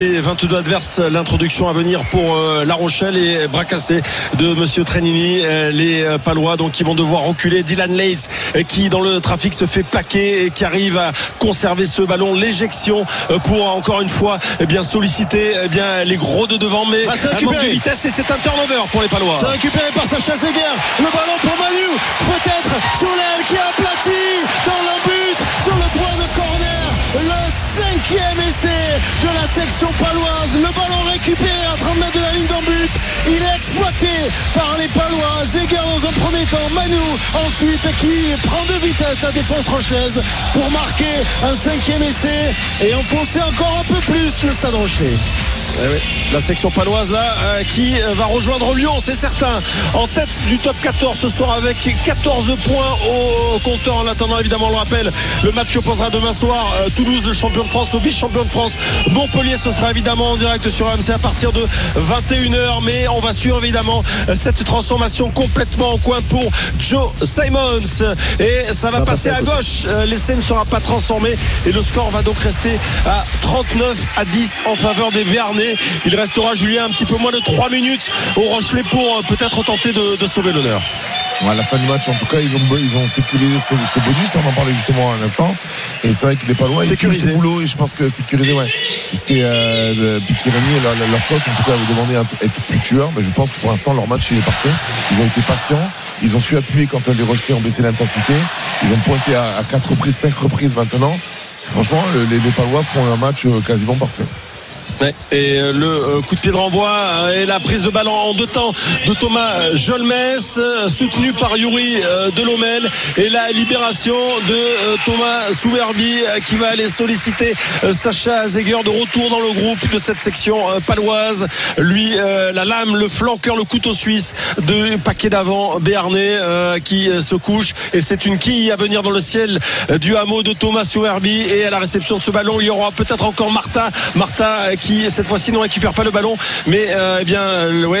Et 22 adverses, l'introduction à venir pour La Rochelle et bras cassés de Monsieur Trenini, les Palois donc qui vont devoir reculer. Dylan Lace qui dans le trafic se fait plaquer et qui arrive à conserver ce ballon, l'éjection pour encore une fois solliciter les gros de devant, mais un manque de vitesse et c'est un turnover pour les Palois. C'est récupéré par Sacha Zeguer, le ballon pour Manu, peut-être sur l'aile qui a aplati dans le but, sur le point de corner. Le 5e essai de la section paloise. Le ballon récupéré à 30 mètres de la ligne d'en but. Il est exploité par les Palois. Zeguer dans un premier temps, Manu ensuite qui prend de vitesse la défense rochelaise pour marquer un 5e essai et enfoncer encore un peu plus le Stade Rochelais. La section paloise là qui va rejoindre Lyon, c'est certain, en tête du top 14 ce soir avec 14 points au compteur. En attendant évidemment le rappel, le match que posera demain soir Toulouse, le champion de France au vice-champion de France Montpellier, ce sera évidemment en direct sur AMC à partir de 21h, mais on va suivre évidemment cette transformation complètement en coin pour Joe Simons et ça va passer à gauche, l'essai ne sera pas transformé et le score va donc rester à 39-10 en faveur des Béarnais. Il restera, Julien, un petit peu moins de 3 minutes au Rochelais pour peut-être tenter de sauver l'honneur. À la fin du match, en tout cas, ils ont sécurisé ce bonus. On en parlait justement à l'instant. Et c'est vrai que les Palois, ils font ce boulot. Et je pense que sécuriser, c'est Piquirani, leur coach, en tout cas, avait demandé à être plus tueur. Mais je pense que pour l'instant, leur match, il est parfait. Ils ont été patients. Ils ont su appuyer quand les Rochelais ont baissé l'intensité. Ils ont pointé à 4 reprises, 5 reprises maintenant. Franchement, les Palois font un match quasiment parfait. Et le coup de pied de renvoi et la prise de ballon en deux temps de Thomas Jolmes, soutenu par Yuri Delhommel, et la libération de Thomas Souverbi qui va aller solliciter Sacha Zeguer, de retour dans le groupe de cette section paloise. Lui, la lame, le flanqueur, le couteau suisse de paquet d'avant béarnais qui se couche, et c'est une quille à venir dans le ciel du hameau de Thomas Souverbi. Et à la réception de ce ballon, il y aura peut-être encore Martha qui cette fois-ci ne récupère pas le ballon, mais donc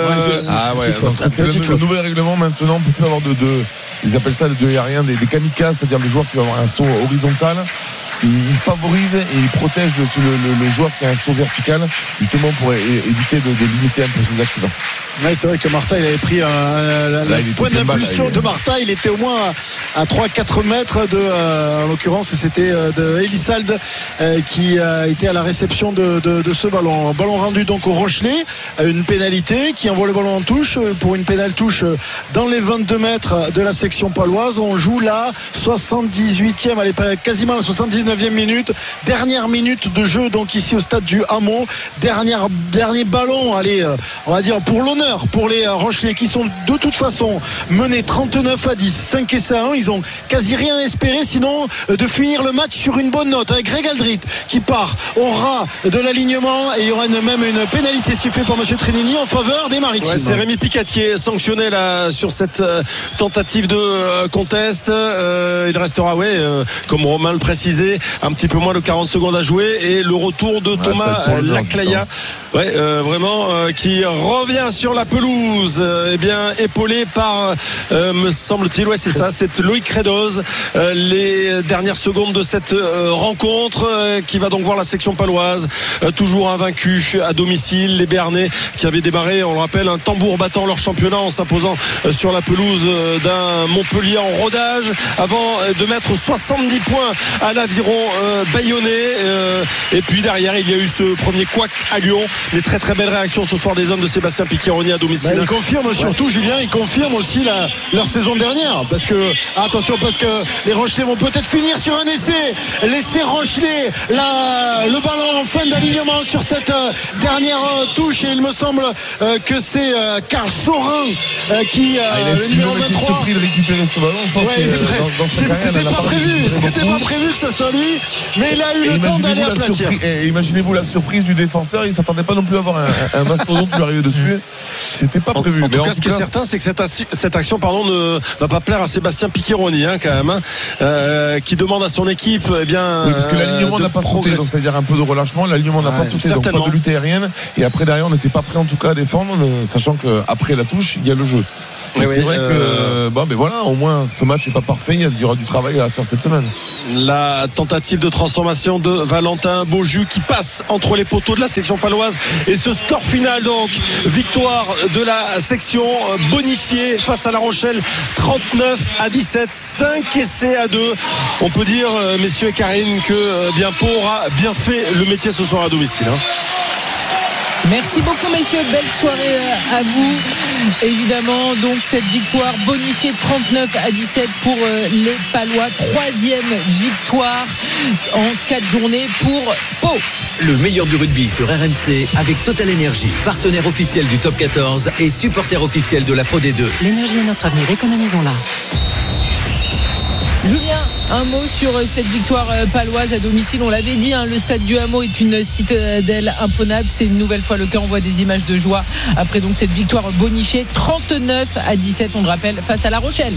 ça, c'est le nouvel règlement maintenant. On peut plus avoir ils appellent ça de aérien, des kamikazes, c'est-à-dire le joueur qui va avoir un saut horizontal. Il favorise et il protège le joueur qui a un saut vertical, justement pour éviter de limiter un peu ces accidents. Ouais, c'est vrai que Martha, il avait pris le point d'impulsion de Martha, il était au moins à 3-4 mètres en l'occurrence c'était de Elissalde qui était à la réception de ce ballon rendu donc au Rochelais, une pénalité qui envoie le ballon en touche pour une pénale touche dans les 22 mètres de la section paloise. On joue la 78e, allez, quasiment la 79e minute, dernière minute de jeu donc ici au stade du Hameau, dernier ballon, allez, on va dire pour l'honneur pour les Rochelais qui sont de toute façon menés 39-10, 5 essais à 1. Ils ont quasi rien espéré sinon de finir le match sur une bonne note, avec Greg Aldrit qui part au ras de l'alignement, et il y aura même une pénalité sifflée par M. Trenini en faveur des Maritimes. C'est Rémi Piquet qui est sanctionné là sur cette tentative de contest. Il restera, comme Romain le précisait, un petit peu moins de 40 secondes à jouer, et le retour de Thomas Laclaya, qui revient sur la pelouse, épaulé par me semble-t-il, c'est Loïc Credoz. Les dernières secondes de cette rencontre qui va donc voir la section paloise toujours invaincue à domicile. Les Béarnais qui avaient démarré, on le rappelle, un tambour battant leur championnat en s'imposant sur la pelouse d'un Montpellier en rodage avant de mettre 70 points à l'aviron bayonnais. Et puis derrière, il y a eu ce premier couac à Lyon. Des très très belles réactions ce soir des hommes de Sébastien Picchieroni à domicile. Il confirme surtout, Julien, il confirme aussi leur saison dernière, parce que les Rochelais vont peut-être finir sur un essai. L'essai Rochelais, le ballon en fin d'alignement sur cette dernière touche, et il me semble que c'est Karl Sorin qui le numéro 23. Surpris de récupérer ce ballon, je pense que c'était pas prévu que ça soit lui, mais il a eu le temps d'aller aplatir. Imaginez-vous la surprise du défenseur, il ne s'attendait pas non plus à avoir un mastodonte qui lui arrivait dessus. C'était pas prévu. En tout cas, ce qui est certain, c'est que cette action ne va pas plaire à Sébastien Picchieroni, quand même, qui demande à son équipe, parce que l'alignement n'a pas sauté, donc c'est-à-dire un peu de relâchement. L'alignement n'a pas sauté, donc pas de lutte aérienne. Et après, derrière, on n'était pas prêt en tout cas à défendre, sachant qu'après la touche, il y a le jeu. C'est vrai que, voilà, au moins, ce match n'est pas parfait. Il y aura du travail à faire cette semaine. La tentative de transformation de Valentin Beaujus qui passe entre les poteaux de la section paloise, et ce score final, donc victoire de la section bonifiée face à La Rochelle, 39-17, 5 essais à 2. On peut dire, messieurs et Karine, que Pau aura bien fait le métier ce soir à domicile. Merci beaucoup, messieurs. Belle soirée à vous. Évidemment, donc cette victoire bonifiée de 39-17 pour les Palois. 3e victoire en 4 journées pour Pau. Le meilleur du rugby sur RMC avec Total Energy, partenaire officiel du Top 14 et supporter officiel de la Pro D2. L'énergie est notre avenir, économisons-la. Julien, un mot sur cette victoire paloise à domicile. On l'avait dit, le stade du Hameau est une citadelle imprenable. C'est une nouvelle fois le cas. On voit des images de joie après donc cette victoire bonifiée 39-17, on le rappelle, face à La Rochelle.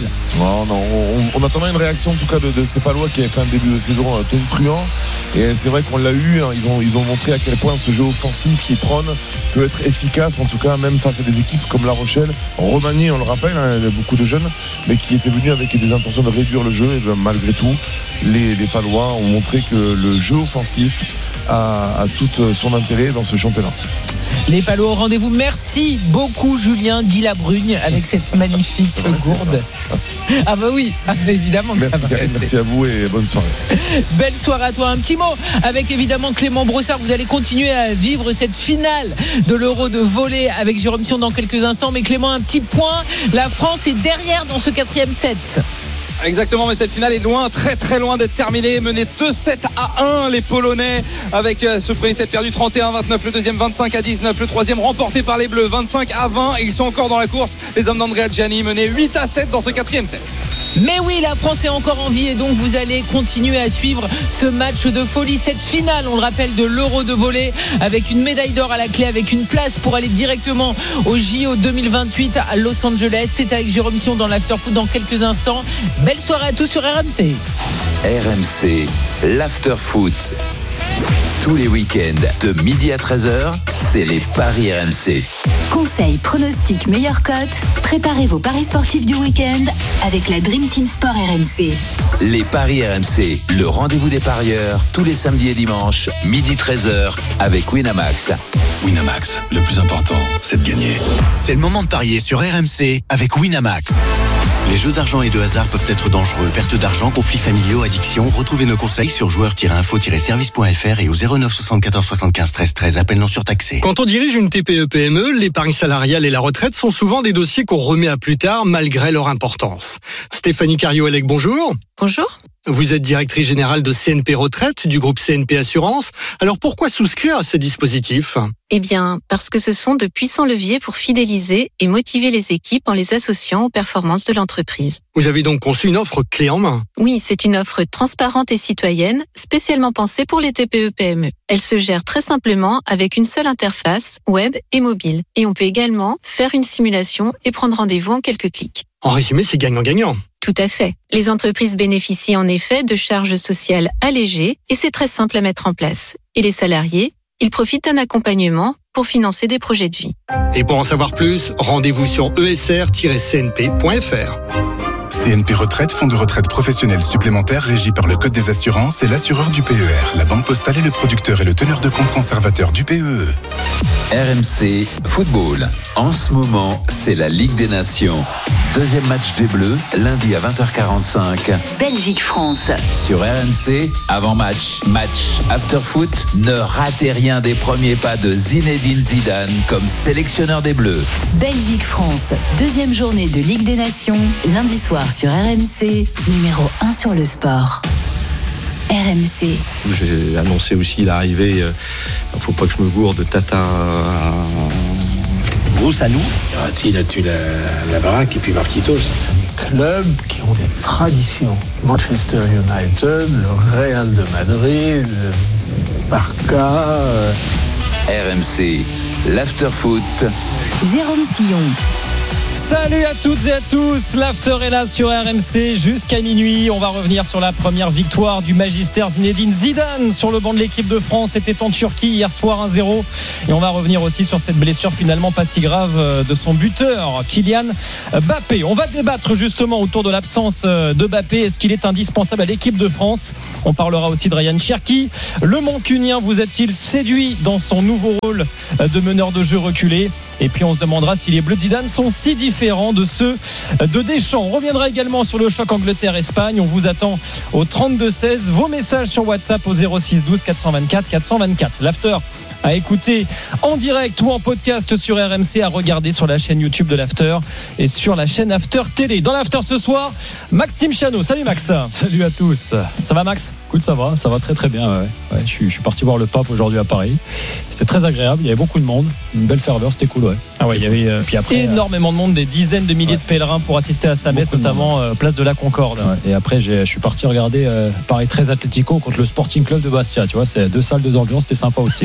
On attendait une réaction en tout cas de ces Palois qui avaient fait un début de saison tonitruant. Et c'est vrai qu'on l'a eu. Ils ont montré à quel point ce jeu offensif qui prône peut être efficace, en tout cas même face à des équipes comme La Rochelle, remaniée, on le rappelle, il y a beaucoup de jeunes, mais qui étaient venus avec des intentions de réduire le jeu. Et malgré tout, les Palois ont montré que le jeu offensif a tout son intérêt dans ce championnat. Les Palois au rendez-vous. Merci beaucoup, Julien. Guy Labrugne avec cette magnifique gourde. Oui, évidemment que merci, ça va rester. Merci à vous et bonne soirée. Belle soirée à toi. Un petit mot avec évidemment Clément Brossard. Vous allez continuer à vivre cette finale de l'Euro de volley avec Jérôme Sion dans quelques instants. Mais Clément, un petit point. La France est derrière dans ce 4e set. Exactement, mais cette finale est loin, très très loin d'être terminée. Menée 2-7-1 les Polonais, avec ce premier set perdu 31-29, le deuxième 25-19, le troisième remporté par les Bleus 25-20, et ils sont encore dans la course. Les hommes d'Andrea Gianni menés 8-7 dans ce 4e set. Mais oui, la France est encore en vie et donc vous allez continuer à suivre ce match de folie, cette finale, on le rappelle, de l'Euro de volley, avec une médaille d'or à la clé, avec une place pour aller directement au JO 2028 à Los Angeles. C'est avec Jérôme Sion dans l'Afterfoot dans quelques instants. Belle soirée à tous sur RMC. RMC, l'Afterfoot. Tous les week-ends de midi à 13h, c'est les paris RMC. Conseils, pronostics, meilleures cotes. Préparez vos paris sportifs du week-end avec la Dream Team Sport RMC. Les paris RMC, le rendez-vous des parieurs, tous les samedis et dimanches, midi 13h, avec Winamax. Winamax, le plus important, c'est de gagner. C'est le moment de parier sur RMC avec Winamax. Les jeux d'argent et de hasard peuvent être dangereux. Perte d'argent, conflits familiaux, addiction. Retrouvez nos conseils sur joueurs-info-service.fr et au 09 74 75 13 13. Appel non surtaxé. Quand on dirige une TPE-PME, l'épargne salariale et la retraite sont souvent des dossiers qu'on remet à plus tard malgré leur importance. Stéphanie Cario-Elec, bonjour. Bonjour. Vous êtes directrice générale de CNP Retraite du groupe CNP Assurance. Alors pourquoi souscrire à ces dispositifs ? Eh bien, parce que ce sont de puissants leviers pour fidéliser et motiver les équipes en les associant aux performances de l'entreprise. Vous avez donc conçu une offre clé en main ? Oui, c'est une offre transparente et citoyenne, spécialement pensée pour les TPE-PME. Elle se gère très simplement avec une seule interface, web et mobile. Et on peut également faire une simulation et prendre rendez-vous en quelques clics. En résumé, c'est gagnant-gagnant. Tout à fait. Les entreprises bénéficient en effet de charges sociales allégées et c'est très simple à mettre en place. Et les salariés, ils profitent d'un accompagnement pour financer des projets de vie. Et pour en savoir plus, rendez-vous sur esr-cnp.fr. CNP Retraite, fonds de retraite professionnel supplémentaire régi par le Code des assurances et l'assureur du PER. La Banque Postale est le producteur et le teneur de compte conservateur du PEE. RMC Football. En ce moment, c'est la Ligue des Nations. Deuxième match des Bleus, lundi à 20h45. Belgique-France. Sur RMC, avant-match, match after-foot. Ne ratez rien des premiers pas de Zinedine Zidane comme sélectionneur des Bleus. Belgique-France. Deuxième journée de Ligue des Nations. Lundi soir sur RMC. Numéro 1 sur le sport. RMC. J'ai annoncé aussi l'arrivée, il ne faut pas que je me gourde, de Tata Broussanou. Il a tué la baraque et puis Marquitos. Des clubs qui ont des traditions. Manchester United, le Real de Madrid, le Barça. RMC, l'after-foot. Jérôme Sillon. Salut à toutes et à tous, l'after est là sur RMC jusqu'à minuit. On va revenir sur la première victoire du Magister Zinedine Zidane sur le banc de l'équipe de France. C'était en Turquie hier soir 1-0. Et on va revenir aussi sur cette blessure finalement pas si grave de son buteur, Kylian Mbappé. On va débattre justement autour de l'absence de Mbappé. Est-ce qu'il est indispensable à l'équipe de France? On parlera aussi de Ryan Cherki. Le Mancunien vous a-t-il séduit dans son nouveau rôle de meneur de jeu reculé? Et puis on se demandera si les Bleus de Zidane sont si différents de ceux de Deschamps. On reviendra également sur le choc Angleterre-Espagne. On vous attend au 32-16. Vos messages sur WhatsApp au 06-12 424 424. L'after à écouter en direct ou en podcast sur RMC, à regarder sur la chaîne YouTube de l'after et sur la chaîne After Télé. Dans l'after ce soir, Maxime Chano. Salut Max. Salut à tous. Ça va Max? Écoute, ça va très très bien. Ouais, je suis parti voir le pape aujourd'hui à Paris. C'était très agréable. Il y avait beaucoup de monde, une belle ferveur, c'était cool. Ouais. Ah ouais, il y avait puis après, énormément de monde, des dizaines de milliers de pèlerins pour assister à sa messe, notamment place de la Concorde. Ouais. Et après, je suis parti regarder Paris 13 Atlético contre le Sporting Club de Bastia. Tu vois, c'est 2 salles, 2 ambiances, c'était sympa aussi.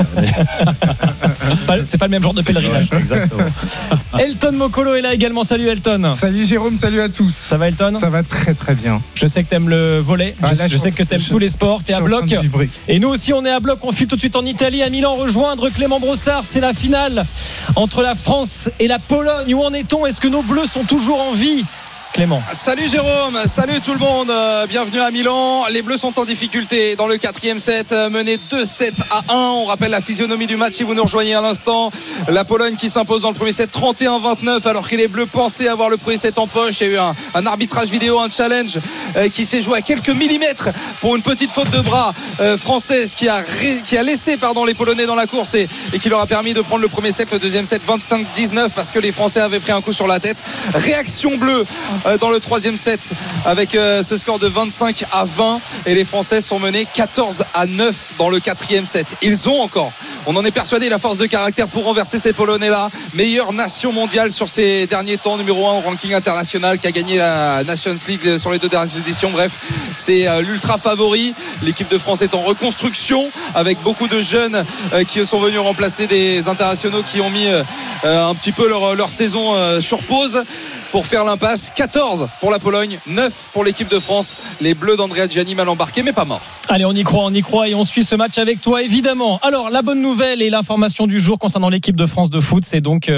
C'est pas le même genre de pèlerinage. Exactement. Elton Mokolo est là également. Salut Elton. Salut Jérôme, salut à tous. Ça va Elton? Ça va très très bien. Je sais que t'aimes le volley, je sais que t'aimes tous les sports. T'es à bloc. Et nous aussi on est à bloc. On file tout de suite en Italie, à Milan, rejoindre Clément Brossard. C'est la finale entre la France et la Pologne. Où en est-on? Est-ce que nos Bleus sont toujours en vie? Clément. Salut Jérôme, salut tout le monde, bienvenue à Milan. Les Bleus sont en difficulté dans le 4e set, menés 2-7-1. On rappelle la physionomie du match si vous nous rejoignez à l'instant. La Pologne qui s'impose dans le premier set 31-29, alors que les Bleus pensaient avoir le premier set en poche. Il y a eu un arbitrage vidéo, un challenge qui s'est joué à quelques millimètres pour une petite faute de bras française qui a laissé les Polonais dans la course et qui leur a permis de prendre le premier set. Le deuxième set 25-19 parce que les Français avaient pris un coup sur la tête. Réaction bleue dans le 3e set avec ce score de 25-20, et les Français sont menés 14-9 dans le 4e set. Ils ont encore, on en est persuadé, la force de caractère pour renverser ces Polonais là. Meilleure nation mondiale sur ces derniers temps, numéro 1 au ranking international, qui a gagné la Nations League sur les 2 dernières éditions. Bref, c'est l'ultra favori. L'équipe de France est en reconstruction avec beaucoup de jeunes qui sont venus remplacer des internationaux qui ont mis un petit peu leur saison sur pause pour faire l'impasse. 14 pour la Pologne, 9 pour l'équipe de France. Les Bleus d'Andrea Gianni mal embarqués mais pas morts. Allez, on y croit et on suit ce match avec toi évidemment. Alors la bonne nouvelle et l'information du jour concernant l'équipe de France de foot, c'est donc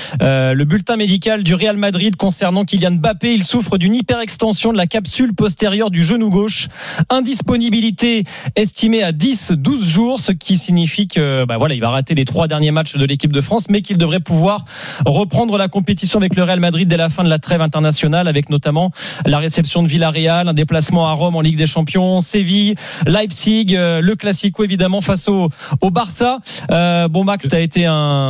le bulletin médical du Real Madrid concernant Kylian Mbappé. Il souffre d'une hyperextension de la capsule postérieure du genou gauche. Indisponibilité estimée à 10-12 jours, ce qui signifie que il va rater les 3 derniers matchs de l'équipe de France, mais qu'il devrait pouvoir reprendre la compétition avec le Real Madrid dès la fin de la trêve internationale, avec notamment la réception de Villarreal, un déplacement à Rome en Ligue des Champions, Séville, Leipzig, le Classico évidemment face au Barça. Max, t'as été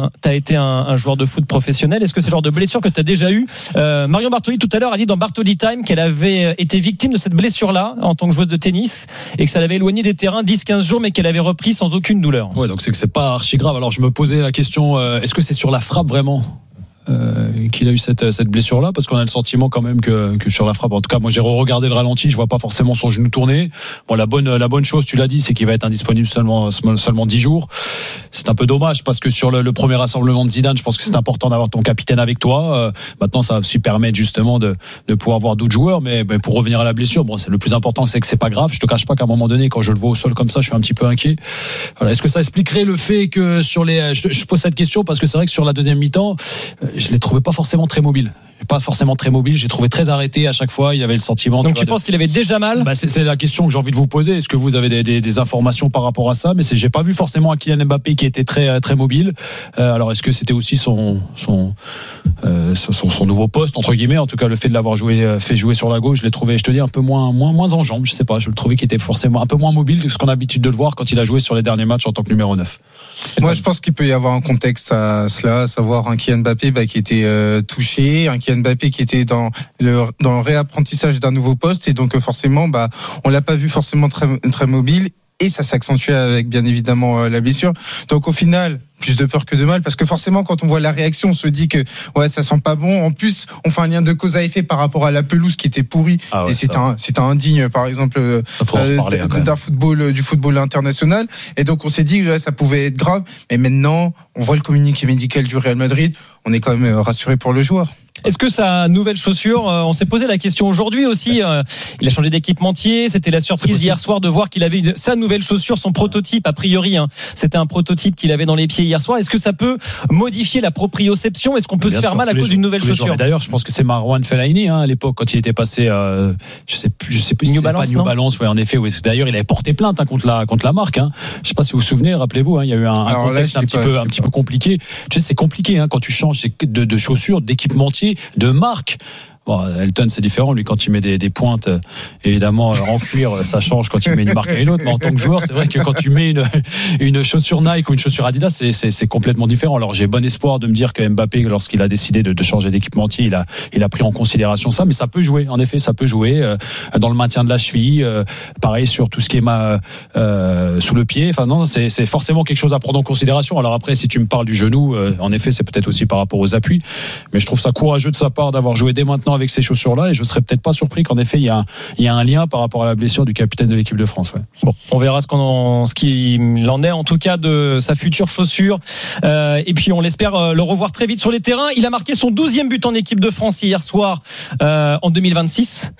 un joueur de foot professionnel. Est-ce que c'est le genre de blessure que t'as déjà eu? Marion Bartoli tout à l'heure a dit dans Bartoli Time qu'elle avait été victime de cette blessure-là en tant que joueuse de tennis et que ça l'avait éloignée des terrains 10-15 jours, mais qu'elle avait repris sans aucune douleur. Ouais, donc c'est que c'est pas archi grave. Alors je me posais la question, est-ce que c'est sur la frappe vraiment qu'il a eu cette blessure-là, parce qu'on a le sentiment quand même que sur la frappe, en tout cas moi j'ai regardé le ralenti, je vois pas forcément son genou tourner. Bon, la bonne chose, tu l'as dit, c'est qu'il va être indisponible seulement 10 jours. C'est un peu dommage parce que sur le premier rassemblement de Zidane, je pense que c'est important d'avoir ton capitaine avec toi. Maintenant ça va aussi permettre justement de pouvoir voir d'autres joueurs, mais pour revenir à la blessure, c'est le plus important, c'est que c'est pas grave. Je te cache pas qu'à un moment donné, quand je le vois au sol comme ça, je suis un petit peu inquiet. Voilà. Est-ce que ça expliquerait le fait que sur les, je pose cette question parce que c'est vrai que sur la deuxième mi-temps, je l'ai trouvé pas forcément très mobile. J'ai trouvé très arrêté à chaque fois. Il y avait le sentiment. Donc tu penses qu'il avait déjà mal? C'est la question que j'ai envie de vous poser. Est-ce que vous avez des informations par rapport à ça? Mais j'ai pas vu forcément un Kylian Mbappé qui était très très mobile. Alors est-ce que c'était aussi son nouveau poste entre guillemets, en tout cas le fait de l'avoir fait jouer sur la gauche, je l'ai trouvé, je te dis, un peu moins en jambes. Je sais pas. Je le trouvais qu'il était forcément un peu moins mobile que ce qu'on a l'habitude de le voir quand il a joué sur les derniers matchs en tant que numéro 9. Moi, je pense qu'il peut y avoir un contexte à cela, à savoir un Kylian Mbappé qui était touché, un Kylian Mbappé qui était dans le réapprentissage d'un nouveau poste, et donc forcément, on l'a pas vu forcément très très mobile. et ça s'accentue avec bien évidemment la blessure. Donc au final, plus de peur que de mal, parce que forcément quand on voit la réaction, on se dit que ouais, ça sent pas bon. En plus, on fait un lien de cause à effet par rapport à la pelouse qui était pourrie, et c'était indigne par exemple d'un football, du football international. Et donc on s'est dit ouais, ça pouvait être grave, mais maintenant on voit le communiqué médical du Real Madrid, on est quand même rassuré pour le joueur. Est-ce que sa nouvelle chaussure, on s'est posé la question aujourd'hui aussi, il a changé d'équipementier, c'était la surprise hier soir de voir qu'il avait sa nouvelle chaussure, son prototype a priori, c'était un prototype qu'il avait dans les pieds hier soir. Est-ce que ça peut modifier la proprioception? Est-ce qu'on peut se faire mal à cause d'une nouvelle chaussure? D'ailleurs, je pense que c'est Marwan Fellaini à l'époque quand il était passé, je sais plus New Balance, pas New Balance, ouais, en effet. Oui. D'ailleurs, il avait porté plainte contre la marque. Je sais pas si vous vous souvenez, rappelez-vous, il y a eu un contexte un petit peu compliqué. Tu sais, c'est compliqué quand tu changes de chaussures, d'équipementier, de marque. Bon, Elton c'est différent, lui quand il met des pointes évidemment en cuir ça change quand il met une marque et l'autre, mais en tant que joueur c'est vrai que quand tu mets une chaussure Nike ou une chaussure Adidas c'est complètement différent. Alors j'ai bon espoir de me dire que Mbappé lorsqu'il a décidé de changer d'équipementier il a pris en considération ça, mais ça peut jouer, en effet ça peut jouer dans le maintien de la cheville, pareil sur tout ce qui est sous le pied, enfin non c'est forcément quelque chose à prendre en considération. Alors après si tu me parles du genou, en effet c'est peut-être aussi par rapport aux appuis, mais je trouve ça courageux de sa part d'avoir joué dès maintenant avec ces chaussures-là, et je serais peut-être pas surpris qu'en effet il y a un lien par rapport à la blessure du capitaine de l'équipe de France. Ouais. Bon, on verra ce qu'il en est en tout cas de sa future chaussure, et puis on l'espère le revoir très vite sur les terrains. Il a marqué son 12e but en équipe de France hier soir en 2026.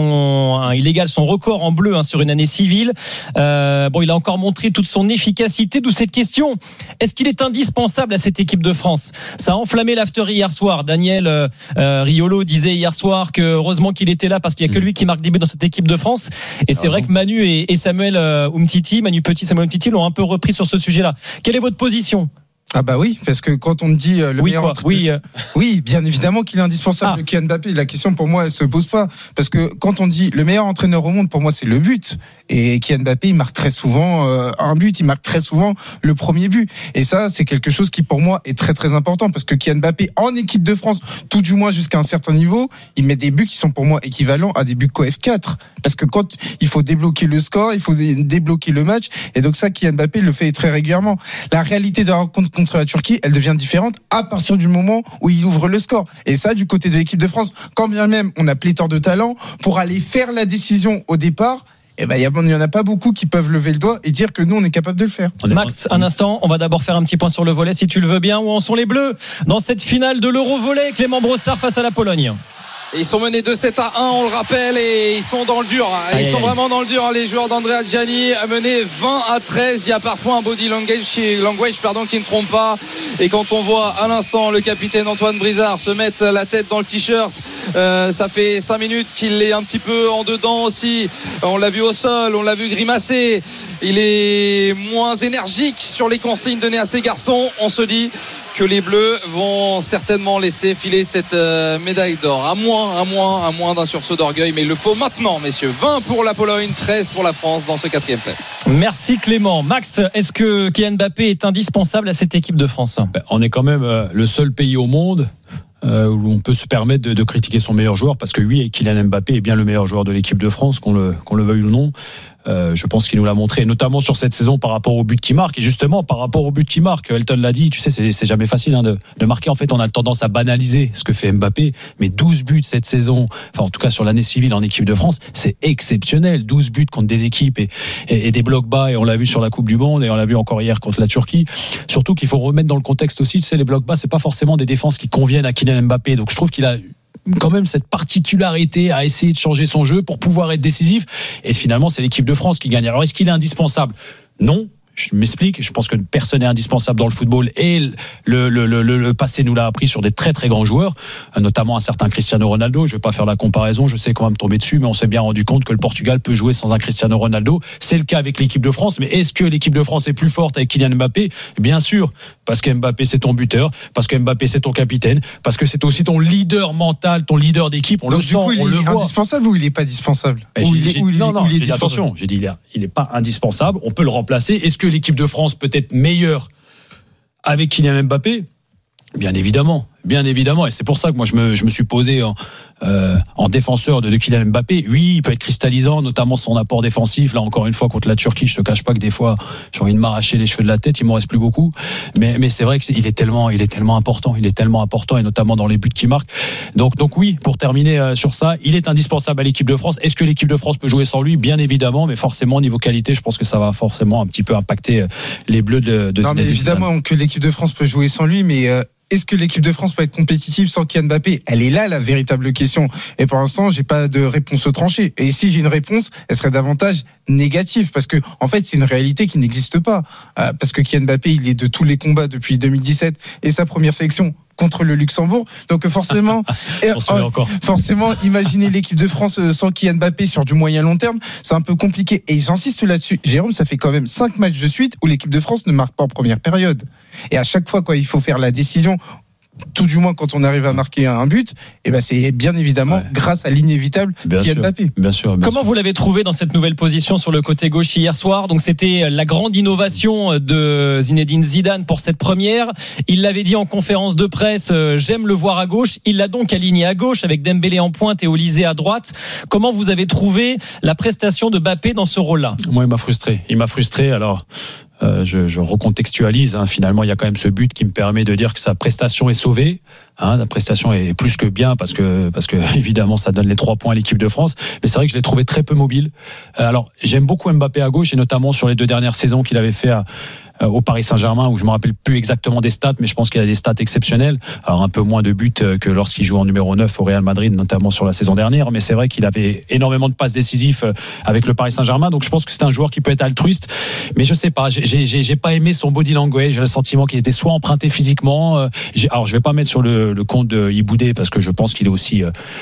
Il égale son record en bleu sur une année civile. Il a encore montré toute son efficacité, d'où cette question: est-ce qu'il est indispensable à cette équipe de France? Ça a enflammé l'after hier soir. Daniel Riolo disait hier soir que heureusement qu'il était là parce qu'il n'y a que lui qui marque des buts dans cette équipe de France. Et c'est vrai que Manu et Samuel Umtiti, Manu Petit, Samuel Umtiti l'ont un peu repris sur ce sujet-là. Quelle est votre position? Ah bah oui, parce que quand on dit le meilleur oui, bien évidemment qu'il est indispensable, Kylian Mbappé. La question pour moi elle se pose pas, parce que quand on dit le meilleur entraîneur au monde, pour moi c'est le but. Et Kylian Mbappé il marque très souvent un but, il marque très souvent le premier but. Et ça c'est quelque chose qui pour moi est très très important, parce que Kylian Mbappé en équipe de France, tout du moins jusqu'à un certain niveau, il met des buts qui sont pour moi équivalents à des buts COEF 4. Parce que quand il faut débloquer le score, il faut débloquer le match, et donc ça Kylian Mbappé le fait très régulièrement. La réalité de la rencontre contre la Turquie, elle devient différente à partir du moment où il ouvre le score. Et ça, du côté de l'équipe de France, quand bien même on a pléthore de talent, pour aller faire la décision au départ, il n'y en a pas beaucoup qui peuvent lever le doigt et dire que nous on est capable de le faire. Max, un instant, on va d'abord faire un petit point sur le volley si tu le veux bien. Où en sont les Bleus dans cette finale de l'Euro volley? Clément Brossard face à la Pologne. Ils sont menés 2-7-1, on le rappelle, et ils sont dans le dur. Ils sont vraiment dans le dur, les joueurs d'Andrea Gianni, menés 20-13. Il y a parfois un body language qui ne trompe pas. Et quand on voit à l'instant le capitaine Antoine Brizard se mettre la tête dans le t-shirt, ça fait 5 minutes qu'il est un petit peu en dedans aussi. On l'a vu au sol, on l'a vu grimacer. Il est moins énergique sur les consignes données à ses garçons. On se dit que les Bleus vont certainement laisser filer cette médaille d'or. À moins d'un sursaut d'orgueil, mais il le faut maintenant, messieurs. 20 pour la Pologne, 13 pour la France dans ce 4e set. Merci Clément. Max, est-ce que Kylian Mbappé est indispensable à cette équipe de France? On est quand même le seul pays au monde où on peut se permettre de critiquer son meilleur joueur, parce que oui, Kylian Mbappé est bien le meilleur joueur de l'équipe de France, qu'on le veuille ou non. Je pense qu'il nous l'a montré, notamment sur cette saison par rapport au but qu'il marque. Et justement, par rapport au but qu'il marque, Elton l'a dit, tu sais, c'est jamais facile de marquer. En fait, on a tendance à banaliser ce que fait Mbappé, mais 12 buts cette saison, enfin en tout cas sur l'année civile en équipe de France, c'est exceptionnel. 12 buts contre des équipes et des blocs bas, et on l'a vu sur la Coupe du Monde, et on l'a vu encore hier contre la Turquie. Surtout qu'il faut remettre dans le contexte aussi, tu sais, les blocs bas, c'est pas forcément des défenses qui conviennent à Kylian Mbappé. Donc je trouve qu'il a quand même cette particularité à essayer de changer son jeu pour pouvoir être décisif, et finalement c'est l'équipe de France qui gagne. Alors est-ce qu'il est indispensable? Non. Je m'explique, je pense que personne n'est indispensable dans le football, et le passé nous l'a appris sur des très très grands joueurs, notamment un certain Cristiano Ronaldo. Je ne vais pas faire la comparaison, je sais qu'on va me tomber dessus, mais on s'est bien rendu compte que le Portugal peut jouer sans un Cristiano Ronaldo. C'est le cas avec l'équipe de France, mais est-ce que l'équipe de France est plus forte avec Kylian Mbappé? Bien sûr, parce que Mbappé c'est ton buteur, parce que Mbappé c'est ton capitaine, parce que c'est aussi ton leader mental, ton leader d'équipe. On donc, le sent, on le voit. Il est indispensable ou il n'est pas dispensable? Attention, j'ai dit il n'est pas indispensable, on peut le remplacer. Est-ce que l'équipe de France peut être meilleure avec Kylian Mbappé? Bien évidemment, bien évidemment, et c'est pour ça que moi je me suis posé en défenseur de Kylian Mbappé. Oui, il peut être cristallisant, notamment son apport défensif. Là, encore une fois, contre la Turquie, je te cache pas que des fois, j'ai envie de m'arracher les cheveux de la tête. Il m'en reste plus beaucoup, mais c'est vrai que il est tellement important. Il est tellement important, et notamment dans les buts qu'il marque. Donc oui, pour terminer sur ça, il est indispensable à l'équipe de France. Est-ce que l'équipe de France peut jouer sans lui? Bien évidemment, mais forcément, niveau qualité, je pense que ça va forcément un petit peu impacter les Bleus de non, mais évidemment que l'équipe de France peut jouer sans lui, mais est-ce que l'équipe de France peut être compétitive sans Kylian Mbappé? Elle est là, la véritable question. Et pour l'instant, j'ai pas de réponse tranchée. Et si j'ai une réponse, elle serait davantage négative, parce que en fait, c'est une réalité qui n'existe pas. Parce que Kylian Mbappé, il est de tous les combats depuis 2017 et sa première sélection contre le Luxembourg. Donc forcément, imaginer l'équipe de France sans Kylian Mbappé sur du moyen long terme, c'est un peu compliqué. Et j'insiste là-dessus, Jérôme, ça fait quand même 5 matchs de suite où l'équipe de France ne marque pas en première période. Et à chaque fois, quand il faut faire la décision, tout du moins quand on arrive à marquer un but, et ben c'est bien évidemment grâce à l'inévitable Kylian Mbappé. Bien sûr. Comment vous l'avez trouvé dans cette nouvelle position sur le côté gauche hier soir? Donc c'était la grande innovation de Zinedine Zidane pour cette première. Il l'avait dit en conférence de presse, j'aime le voir à gauche. Il l'a donc aligné à gauche avec Dembélé en pointe et Olysée à droite. Comment vous avez trouvé la prestation de Mbappé dans ce rôle-là? Moi, il m'a frustré. Alors je recontextualise. Finalement, il y a quand même ce but qui me permet de dire que sa prestation est sauvée. La prestation est plus que bien parce que évidemment, ça donne les 3 points à l'équipe de France. Mais c'est vrai que je l'ai trouvé très peu mobile. Alors, j'aime beaucoup Mbappé à gauche, et notamment sur les 2 dernières saisons qu'il avait fait au Paris Saint-Germain, où je me rappelle plus exactement des stats, mais je pense qu'il a des stats exceptionnelles. Alors un peu moins de buts que lorsqu'il joue en numéro 9 au Real Madrid, notamment sur la saison dernière, mais c'est vrai qu'il avait énormément de passes décisives avec le Paris Saint-Germain. Donc je pense que c'est un joueur qui peut être altruiste, mais je sais pas, j'ai pas aimé son body language. J'ai le sentiment qu'il était soit emprunté physiquement. Alors je vais pas mettre sur le compte de Iboudé, parce que je pense qu'il est aussi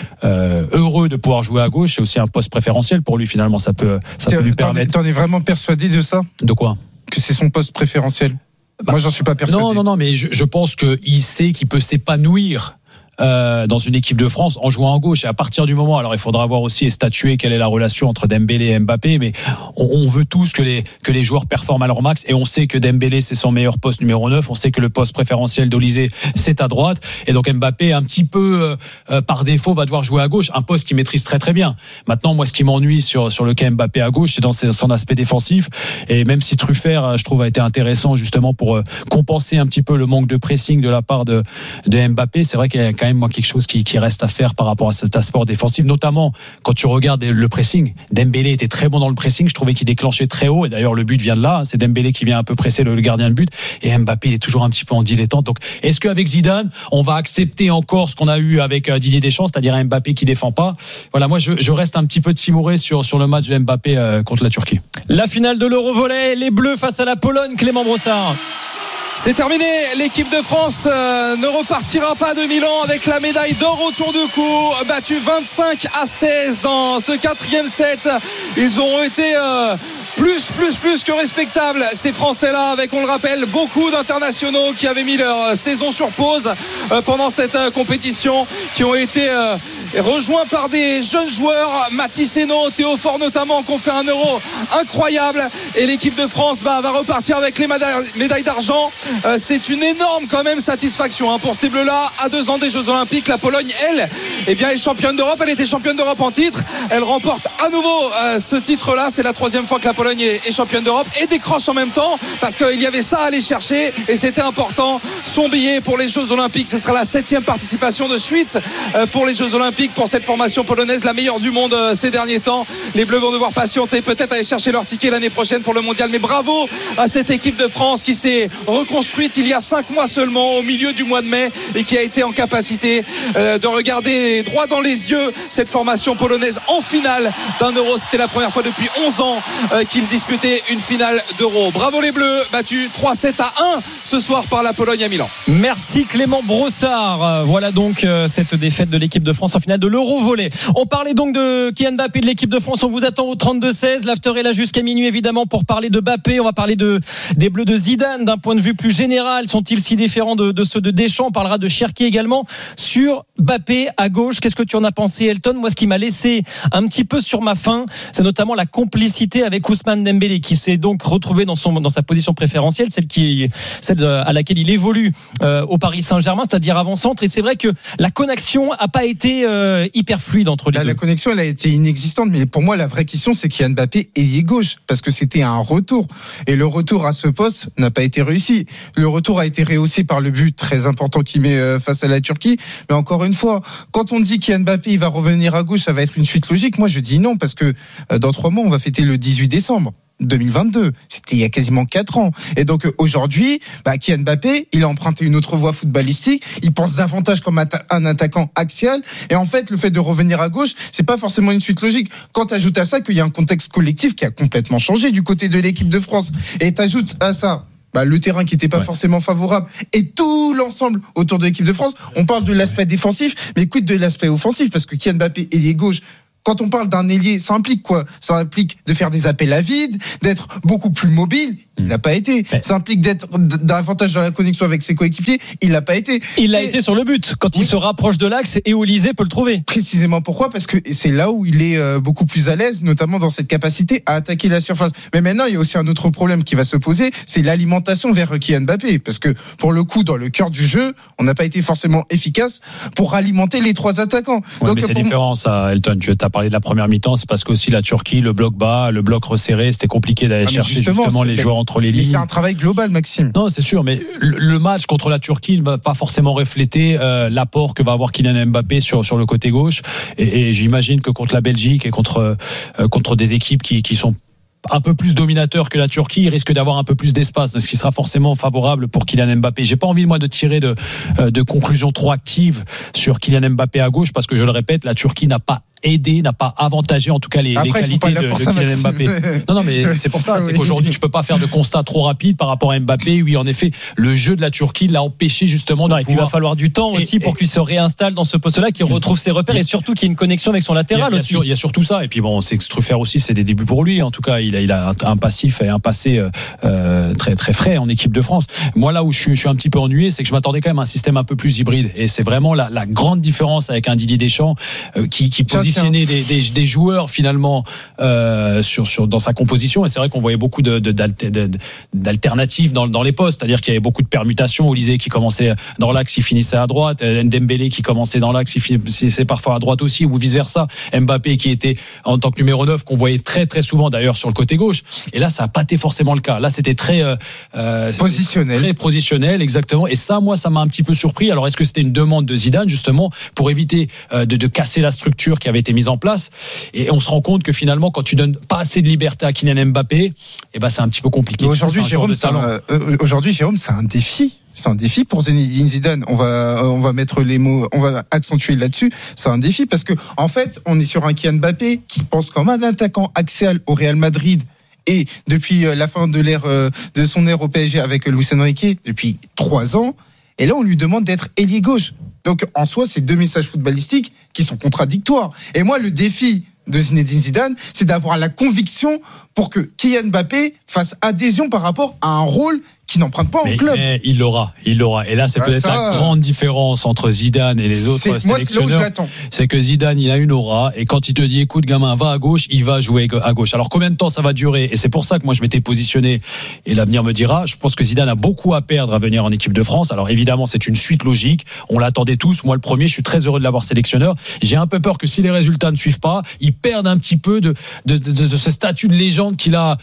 heureux de pouvoir jouer à gauche. C'est aussi un poste préférentiel pour lui, finalement. Ça peut lui permettre. T'en es vraiment persuadé de ça? De quoi? Que c'est son poste préférentiel? Moi, j'en suis pas persuadé. Non, mais je pense qu'il sait qu'il peut s'épanouir dans une équipe de France en jouant à gauche. Et à partir du moment, alors il faudra voir aussi et statuer quelle est la relation entre Dembélé et Mbappé, mais on veut tous que les joueurs performent à leur max, et on sait que Dembélé c'est son meilleur poste numéro 9, on sait que le poste préférentiel d'Olysée c'est à droite, et donc Mbappé un petit peu par défaut va devoir jouer à gauche, un poste qu'il maîtrise très très bien. Maintenant, moi, ce qui m'ennuie sur le cas Mbappé à gauche, c'est dans son aspect défensif, et même si Truffert, je trouve, a été intéressant justement pour compenser un petit peu le manque de pressing de la part de Mbappé, c'est vrai qu'il y a quand même quelque chose qui reste à faire par rapport à cet aspect défensif, notamment quand tu regardes le pressing. Dembélé était très bon dans le pressing, je trouvais qu'il déclenchait très haut, et d'ailleurs le but vient de là, c'est Dembélé qui vient un peu presser le gardien de but, et Mbappé il est toujours un petit peu en dilettante. Donc est-ce qu'avec Zidane on va accepter encore ce qu'on a eu avec Didier Deschamps, c'est-à-dire un Mbappé qui défend pas? Voilà, moi je reste un petit peu timoré sur le match de Mbappé contre la Turquie. La finale de l'Eurovolley, les Bleus face à la Pologne, Clément Brossard. C'est terminé, l'équipe de France ne repartira pas de Milan avec la médaille d'or autour du cou, battu 25-16 dans ce 4e set. Ils ont été plus que respectables, ces Français-là, avec, on le rappelle, beaucoup d'internationaux qui avaient mis leur saison sur pause pendant cette compétition, qui ont été rejoints par des jeunes joueurs, Mathis Henault, Théo Fort notamment, qui ont fait un Euro incroyable, et l'équipe de France va repartir avec les médailles d'argent. C'est une énorme quand même satisfaction pour ces Bleus-là, à 2 ans des Jeux Olympiques. La Pologne, elle, est championne d'Europe. Elle était championne d'Europe en titre. Elle remporte à nouveau ce titre-là. C'est la 3e fois que la Pologne est championne d'Europe, et décroche en même temps, parce qu'il y avait ça à aller chercher, et c'était important, son billet pour les Jeux Olympiques. Ce sera la 7e participation de suite pour les Jeux Olympiques pour cette formation polonaise, la meilleure du monde ces derniers temps. Les Bleus vont devoir patienter, peut-être aller chercher leur ticket l'année prochaine pour le mondial, mais bravo à cette équipe de France qui s'est reconstruite il y a 5 mois seulement, au milieu du mois de mai, et qui a été en capacité de regarder droit dans les yeux cette formation polonaise en finale d'un Euro. C'était la première fois depuis 11 ans qu'ils disputaient une finale d'Euro. Bravo les Bleus, battus 3-7-1 ce soir par la Pologne à Milan. Merci Clément Brossard. Voilà donc cette défaite de l'équipe de France en finale finale de l'Euro volley. On parlait donc de Kylian Mbappé de l'équipe de France. On vous attend au 32-16. L'after est là jusqu'à minuit évidemment pour parler de Mbappé. On va parler des Bleus de Zidane d'un point de vue plus général. Sont-ils si différents de ceux de Deschamps? On parlera de Cherki également. Sur Mbappé à gauche, qu'est-ce que tu en as pensé, Elton? Moi, ce qui m'a laissé un petit peu sur ma faim, c'est notamment la complicité avec Ousmane Dembélé, qui s'est donc retrouvé dans sa position préférentielle, celle à laquelle il évolue au Paris Saint-Germain, c'est-à-dire avant-centre. Et c'est vrai que la connexion a pas été hyper fluide entre les deux. La connexion, elle a été inexistante, mais pour moi, la vraie question, c'est Kylian Mbappé ailier gauche, parce que c'était un retour. Et le retour à ce poste n'a pas été réussi. Le retour a été rehaussé par le but très important qu'il met face à la Turquie. Mais encore une fois, quand on dit Kylian Mbappé, il va revenir à gauche, ça va être une suite logique. Moi, je dis non, parce que dans 3 mois, on va fêter le 18 décembre. 2022, c'était il y a quasiment 4 ans. Et donc aujourd'hui, Kylian Mbappé, il a emprunté une autre voie footballistique. Il pense davantage comme un attaquant axial. Et en fait, le fait de revenir à gauche, c'est pas forcément une suite logique. Quand tu ajoutes à ça qu'il y a un contexte collectif qui a complètement changé du côté de l'équipe de France, et tu ajoutes à ça le terrain qui n'était pas forcément favorable et tout l'ensemble autour de l'équipe de France, on parle de l'aspect défensif, mais quid de l'aspect offensif, parce que Kylian Mbappé, ailier gauche, quand on parle d'un ailier, ça implique quoi? Ça implique de faire des appels à vide, d'être beaucoup plus mobile. Il l'a pas été. Ça implique d'être davantage dans la connexion avec ses coéquipiers. Il l'a pas été. Il l'a été sur le but. Quand il se rapproche de l'axe et Olysée peut le trouver. Précisément pourquoi? Parce que c'est là où il est beaucoup plus à l'aise, notamment dans cette capacité à attaquer la surface. Mais maintenant, il y a aussi un autre problème qui va se poser, c'est l'alimentation vers Kylian Mbappé. Parce que pour le coup, dans le cœur du jeu, on n'a pas été forcément efficace pour alimenter les 3 attaquants. Ouais, donc, mais c'est différent, ça, Elton. Tu as parlé de la première mi-temps, c'est parce qu'aussi la Turquie, le bloc bas, le bloc resserré, c'était compliqué d'aller chercher justement les joueurs entre les lignes. C'est un travail global, Maxime. Non, c'est sûr, mais le match contre la Turquie ne va pas forcément refléter l'apport que va avoir Kylian Mbappé sur le côté gauche. Et j'imagine que contre la Belgique et contre des équipes qui sont un peu plus dominateur que la Turquie, il risque d'avoir un peu plus d'espace, ce qui sera forcément favorable pour Kylian Mbappé. J'ai pas envie moi de tirer de conclusions trop actives sur Kylian Mbappé à gauche, parce que je le répète, la Turquie n'a pas aidé, n'a pas avantagé en tout cas les qualités de Kylian Mbappé. Non, mais c'est pour ça, c'est qu'aujourd'hui tu peux pas faire de constat trop rapide par rapport à Mbappé. Oui, en effet, le jeu de la Turquie l'a empêché justement. Non, et puis il va falloir du temps aussi pour qu'il se réinstalle dans ce poste-là, qu'il retrouve ses repères et surtout qu'il y ait une connexion avec son latéral aussi. Il y a surtout ça. Et puis bon, c'est que Strufer aussi, c'est des débuts pour lui. En tout cas, il a un passif et un passé très très frais en équipe de France. Moi, là où je suis un petit peu ennuyé, c'est que je m'attendais quand même à un système un peu plus hybride. Et c'est vraiment la grande différence avec un Didier Deschamps qui positionnait des joueurs finalement dans sa composition. Et c'est vrai qu'on voyait beaucoup d'alternatives dans les postes, c'est-à-dire qu'il y avait beaucoup de permutations. Olysée qui commençait dans l'axe, il finissait à droite. Ndembélé qui commençait dans l'axe, il finissait parfois à droite aussi, ou vice versa. Mbappé qui était en tant que numéro 9, qu'on voyait très très souvent d'ailleurs sur le côté gauche. Et là, ça n'a pas été forcément le cas. Là, c'était très positionnel, exactement. Et ça, moi, ça m'a un petit peu surpris. Alors, est-ce que c'était une demande de Zidane justement pour éviter de casser la structure qui avait été mise en place? Et on se rend compte que finalement, quand tu donnes pas assez de liberté à Kylian Mbappé, c'est un petit peu compliqué. Aujourd'hui, Jérôme, c'est un défi. C'est un défi pour Zinedine Zidane. On va mettre les mots, on va accentuer là-dessus. C'est un défi parce que, en fait, on est sur un Kylian Mbappé qui pense comme un attaquant axial au Real Madrid. Et depuis la fin de son ère au PSG avec Luis Enrique, depuis 3 ans, et là on lui demande d'être ailier gauche. Donc en soi, c'est 2 messages footballistiques qui sont contradictoires. Et moi, le défi de Zinedine Zidane, c'est d'avoir la conviction pour que Kylian Mbappé fasse adhésion par rapport à un rôle qui n'emprunte pas en club. Mais il l'aura. Et là, c'est peut-être la grande différence entre Zidane et les autres sélectionneurs. C'est que Zidane, il a une aura, et quand il te dit, écoute, gamin, va à gauche, il va jouer à gauche. Alors, combien de temps ça va durer? Et c'est pour ça que moi, je m'étais positionné, et l'avenir me dira, je pense que Zidane a beaucoup à perdre à venir en équipe de France. Alors, évidemment, c'est une suite logique. On l'attendait tous. Moi, le premier, je suis très heureux de l'avoir sélectionneur. J'ai un peu peur que si les résultats ne suivent pas, il perde un petit peu de ce statut de légende qu'il a,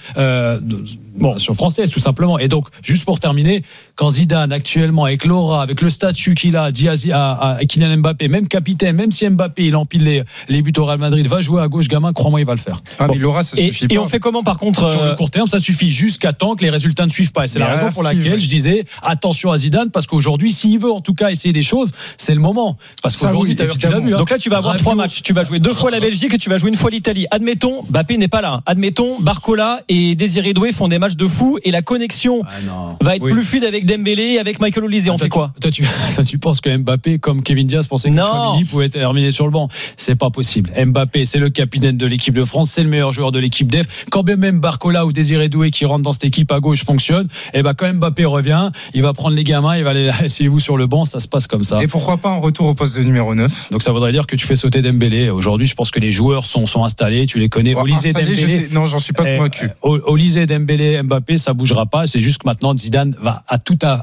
sur française, tout simplement. Et donc, juste pour terminer, quand Zidane actuellement avec l'aura, avec le statut qu'il a, dit à Kylian Mbappé, même capitaine, même si Mbappé il empile les buts au Real Madrid, va jouer à gauche, gamin, crois-moi, il va le faire. Mais l'aura, ça suffit pas. Et on fait comment par contre sur le court terme, ça suffit jusqu'à temps que les résultats ne suivent pas. Et c'est la raison pour laquelle je disais attention à Zidane, parce qu'aujourd'hui, s'il veut en tout cas essayer des choses, c'est le moment. Parce qu'aujourd'hui, tu l'as vu. Donc là, tu vas avoir 3 matchs. Tu vas jouer 2 fois la Belgique et tu vas jouer 1 fois l'Italie. Admettons, Mbappé n'est pas là. Admettons, Barcola et Désiré Doué font des matchs de fou et la connexion va être plus fluide avec Dembélé et avec Michael Olise. On fait quoi? Toi, tu penses que Mbappé, comme Kevin Diaz, pensait que Chouameni pouvait terminer sur le banc? C'est pas possible. Mbappé, c'est le capitaine de l'équipe de France, c'est le meilleur joueur de l'équipe d'EF. Quand bien même Barcola ou Désiré Doué qui rentrent dans cette équipe à gauche fonctionne, et quand Mbappé revient, il va prendre les gamins, il va les asseyez-vous sur le banc, ça se passe comme ça. Et pourquoi pas un retour au poste de numéro 9? Donc ça voudrait dire que tu fais sauter Dembélé. Aujourd'hui, je pense que les joueurs sont installés, tu les connais. Olise, Dembélé. Non, j'en suis pas convaincu. Olise, Dembélé, Mbappé, ça bougera pas. C'est juste que maintenant Zidane va en tout cas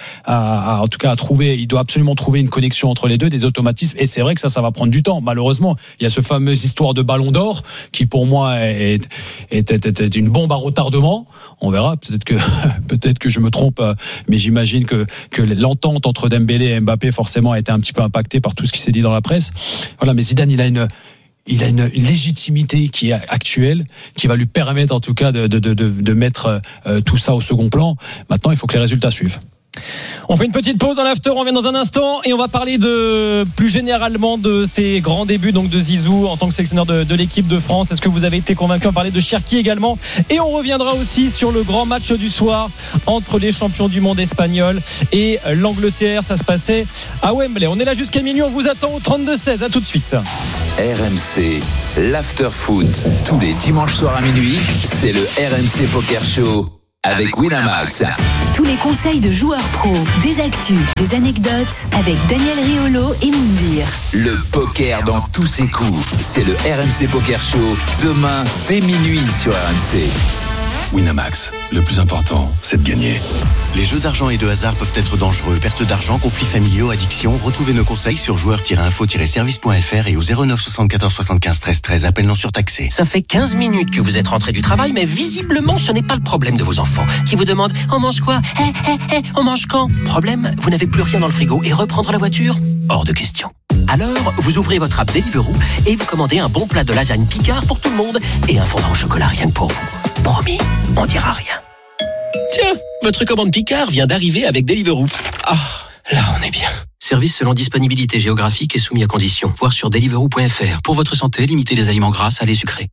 à trouver. Il doit absolument trouver une connexion entre les deux, des automatismes. Et c'est vrai que ça va prendre du temps. Malheureusement, il y a ce fameux histoire de Ballon d'Or qui pour moi est une bombe à retardement. On verra. Peut-être que je me trompe, mais j'imagine que l'entente entre Dembélé et Mbappé forcément a été un petit peu impactée par tout ce qui s'est dit dans la presse. Voilà, mais Zidane, il a une légitimité qui est actuelle, qui va lui permettre en tout cas de mettre tout ça au second plan. Maintenant, il faut que les résultats suivent. On fait une petite pause dans l'after, on revient dans un instant et on va parler plus généralement de ces grands débuts donc de Zizou en tant que sélectionneur de l'équipe de France. Est-ce que vous avez été convaincu? On va parler de Cherki également et on reviendra aussi sur le grand match du soir entre les champions du monde espagnols et l'Angleterre. Ça se passait à Wembley. On est là jusqu'à minuit, on vous attend au 32-16. À tout de suite. RMC, l'after foot tous les dimanches soirs à minuit, c'est le RMC Poker Show avec Winamax. Tous les conseils de joueurs pros, des actus, des anecdotes avec Daniel Riolo et Moundir. Le poker dans tous ses coups, c'est le RMC Poker Show demain dès minuit sur RMC. Winamax, le plus important, c'est de gagner. Les jeux d'argent et de hasard peuvent être dangereux. Perte d'argent, conflits familiaux, addiction. Retrouvez nos conseils sur joueurs-info-service.fr et au 09 74 75 13 13. Appel non surtaxé. Ça fait 15 minutes que vous êtes rentré du travail, mais visiblement, ce n'est pas le problème de vos enfants qui vous demandent « On mange quoi ? On mange quand ?» Problème, vous n'avez plus rien dans le frigo et reprendre la voiture ? Hors de question. Alors, vous ouvrez votre app Deliveroo et vous commandez un bon plat de lasagne Picard pour tout le monde et un fondant au chocolat rien que pour vous. Promis, on dira rien. Tiens, votre commande Picard vient d'arriver avec Deliveroo. Ah, là on est bien. Service selon disponibilité géographique et soumis à conditions. Voir sur deliveroo.fr. Pour votre santé, limitez les aliments gras, salés, sucrés.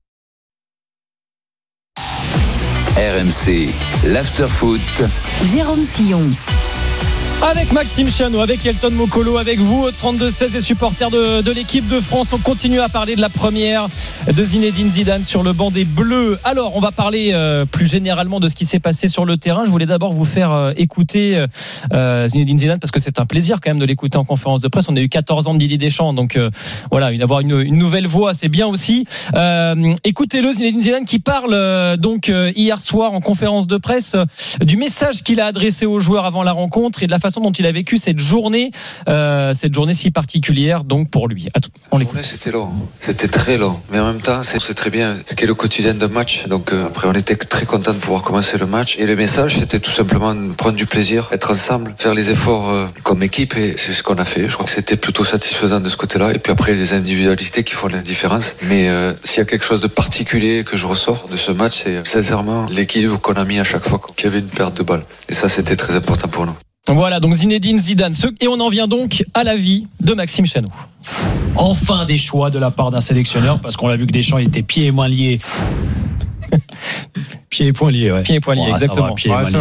RMC, l'after foot. Jérôme Sillon. Avec Maxime Chanot, avec Elton Mokolo, avec vous, 32-16 et supporters de l'équipe de France. On continue à parler de la première de Zinedine Zidane sur le banc des Bleus. Alors, on va parler plus généralement de ce qui s'est passé sur le terrain. Je voulais d'abord vous faire écouter Zinedine Zidane parce que c'est un plaisir quand même de l'écouter en conférence de presse. On a eu 14 ans de Didier Deschamps, donc voilà, avoir une nouvelle voix, c'est bien aussi. Écoutez-le, Zinedine Zidane qui parle donc hier soir en conférence de presse du message qu'il a adressé aux joueurs avant la rencontre et de la façon dont il a vécu cette journée si particulière donc pour lui. La journée c'était long, c'était très long, mais en même temps c'est très bien ce qu'est le quotidien d'un match. Donc après on était très content de pouvoir commencer le match et le message c'était tout simplement de prendre du plaisir, être ensemble, faire les efforts comme équipe et c'est ce qu'on a fait. Je crois que c'était plutôt satisfaisant de ce côté-là et puis après les individualités qui font la différence. Mais s'il y a quelque chose de particulier que je ressors de ce match, c'est sincèrement l'équilibre qu'on a mis à chaque fois qu'il y avait une perte de balle et ça c'était très important pour nous. Voilà, donc Zinedine Zidane. Et on en vient donc à l'avis de Maxime Chanot. Enfin des choix de la part d'un sélectionneur, parce qu'on l'a vu que Deschamps était pieds et mains liés. Pieds et poings liés, ouais. Pieds et poings liés, exactement.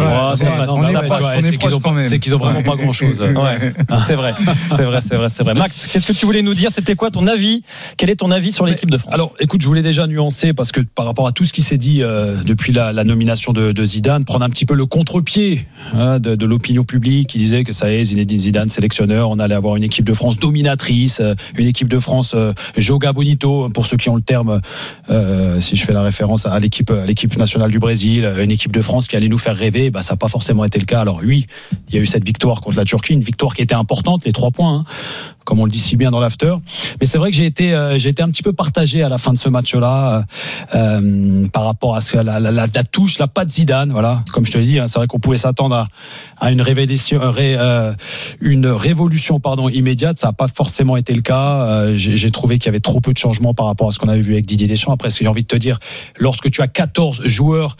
C'est qu'ils ont vraiment pas grand chose. Ouais, c'est vrai. Max, qu'est-ce que tu voulais nous dire? C'était quoi ton avis? Quel est ton avis sur l'équipe de France? Alors, écoute, je voulais déjà nuancer parce que par rapport à tout ce qui s'est dit depuis la nomination de Zidane, prendre un petit peu le contre-pied de l'opinion publique qui disait que ça y est, Zinedine Zidane, sélectionneur, on allait avoir une équipe de France dominatrice, une équipe de France Joga Bonito, pour ceux qui ont le terme, si je fais la référence à l'équipe nationale du Brésil, une équipe de France qui allait nous faire rêver. Ça n'a pas forcément été le cas. Alors oui, il y a eu cette victoire contre la Turquie, une victoire qui était importante, les 3 points, comme on le dit si bien dans l'after. Mais c'est vrai que j'ai été un petit peu partagé à la fin de ce match-là par rapport à la touche, la patte Zidane. Voilà, comme je te l'ai dit, c'est vrai qu'on pouvait s'attendre à une révolution immédiate. Ça n'a pas forcément été le cas. J'ai trouvé qu'il y avait trop peu de changements par rapport à ce qu'on avait vu avec Didier Deschamps. Après, ce que j'ai envie de te dire, lorsque tu as 14 joueurs joueurs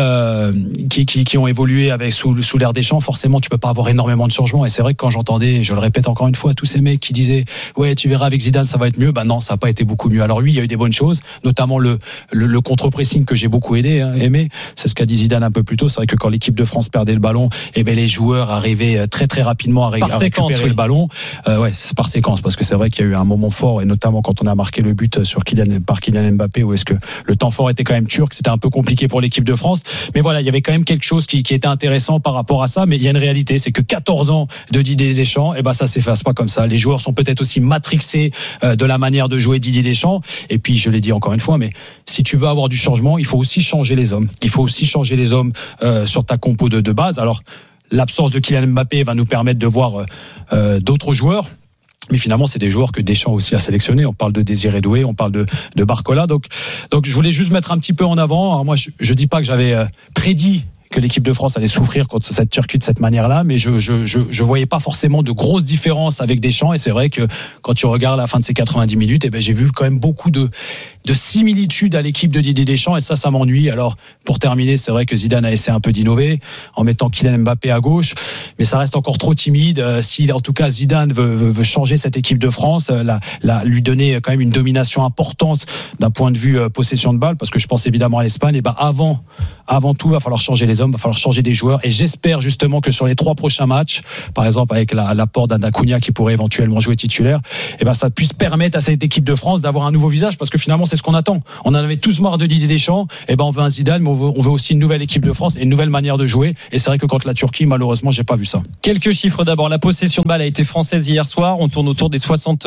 qui ont évolué sous l'ère Deschamps, forcément tu peux pas avoir énormément de changements. Et c'est vrai que quand j'entendais, je le répète encore une fois, tous ces mecs qui disaient ouais tu verras avec Zidane ça va être mieux, non, ça n'a pas été beaucoup mieux. Alors oui, il y a eu des bonnes choses, notamment le contre-pressing que j'ai beaucoup aimé. C'est ce qu'a dit Zidane un peu plus tôt. C'est vrai que quand l'équipe de France perdait le ballon, les joueurs arrivaient très très rapidement à récupérer le ballon. C'est par séquence, parce que c'est vrai qu'il y a eu un moment fort, et notamment quand on a marqué le but par Kylian Mbappé, où est-ce que le temps fort était quand même turc, c'était un peu compliqué pour l'équipe de France. Mais voilà, il y avait quand même quelque chose qui était intéressant par rapport à ça. Mais il y a une réalité, c'est que 14 ans de Didier Deschamps, ça s'efface pas comme ça. Les joueurs sont peut-être aussi matrixés de la manière de jouer Didier Deschamps. Et puis je l'ai dit encore une fois, mais si tu veux avoir du changement, il faut aussi changer les hommes. Il faut aussi changer les hommes sur ta compo de base. Alors l'absence de Kylian Mbappé va nous permettre de voir d'autres joueurs. Mais finalement, c'est des joueurs que Deschamps aussi a sélectionnés. On parle de Désiré Doué, on parle de Barcola. Donc, je voulais juste mettre un petit peu en avant. Alors moi, je dis pas que j'avais prédit que l'équipe de France allait souffrir contre cette Turquie de cette manière-là, mais je voyais pas forcément de grosses différences avec Deschamps. Et c'est vrai que quand tu regardes la fin de ces 90 minutes, j'ai vu quand même beaucoup de similitudes à l'équipe de Didier Deschamps, et ça m'ennuie. Alors pour terminer, c'est vrai que Zidane a essayé un peu d'innover en mettant Kylian Mbappé à gauche, mais ça reste encore trop timide. Si en tout cas Zidane veut changer cette équipe de France, lui donner quand même une domination importante d'un point de vue possession de balle, parce que je pense évidemment à l'Espagne, avant tout, va falloir changer les hommes, va falloir changer des joueurs, et j'espère justement que sur les 3 prochains matchs, par exemple avec l'apport d'Acuna qui pourrait éventuellement jouer titulaire, ça puisse permettre à cette équipe de France d'avoir un nouveau visage, parce que finalement c'est ce qu'on attend. On en avait tous marre de Didier Deschamps, on veut un Zidane, mais on veut aussi une nouvelle équipe de France et une nouvelle manière de jouer, et c'est vrai que contre la Turquie, malheureusement, j'ai pas vu ça. Quelques chiffres d'abord. La possession de balle a été française hier soir, on tourne autour des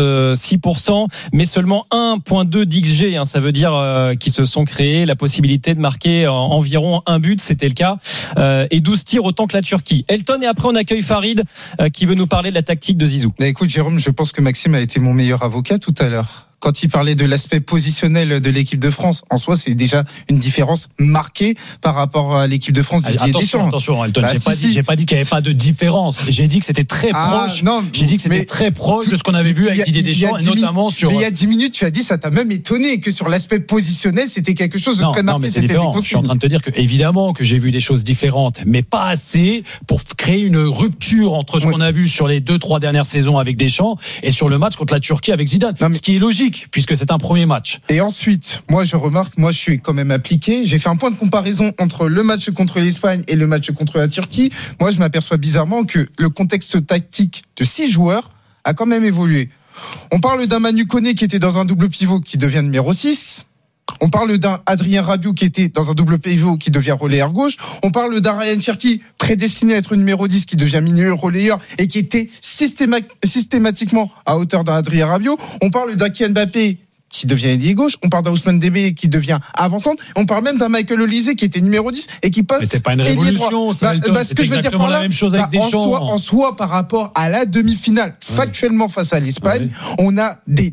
66%, mais seulement 1.2 d'XG, ça veut dire qu'ils se sont créés la possibilité de marquer environ un but, c'était le cas, et 12 tirs autant que la Turquie. Elton, et après on accueille Farid qui veut nous parler de la tactique de Zizou. Écoute Jérôme, je pense que Maxime a été mon meilleur avocat tout à l'heure. Quand il parlait de l'aspect positionnel de l'équipe de France, en soi, c'est déjà une différence marquée par rapport à l'équipe de France de Didier Deschamps. Attention, Elton, j'ai pas dit qu'il n'y avait pas de différence. J'ai dit que c'était très proche. J'ai dit que c'était très proche de ce qu'on avait vu avec Didier Deschamps, et notamment sur. Mais il y a 10 minutes, tu as dit, ça t'a même étonné que sur l'aspect positionnel, c'était quelque chose de très marqué. Mais c'est différent. Je suis en train de te dire que, évidemment, que j'ai vu des choses différentes, mais pas assez pour créer une rupture entre ce qu'on a vu sur les 2-3 dernières saisons avec Deschamps et sur le match contre la Turquie avec Zidane. Ce qui est logique, puisque c'est un premier match. Et ensuite, moi je remarque, je suis quand même appliqué. J'ai fait un point de comparaison entre le match contre l'Espagne et le match contre la Turquie. Moi je m'aperçois bizarrement que le contexte tactique de 6 joueurs a quand même évolué. On parle d'un Manu Koné qui était dans un double pivot qui devient numéro 6. On parle d'un Adrien Rabiot qui était dans un double pivot qui devient relayeur gauche. On parle d'un Ryan Cherki prédestiné à être numéro 10 qui devient milieu relayeur et qui était systématiquement à hauteur d'un Adrien Rabiot. On parle d'un Kylian Mbappé qui devient ailier gauche, on parle d'un Ousmane Dembélé qui devient avant-centre, on parle même d'un Michael Olise qui était numéro 10 et qui passe. Mais c'est pas une révolution, ce que je veux dire par là, la même chose avec Deschamps. En soi, par rapport à la demi-finale, factuellement face à l'Espagne, on a des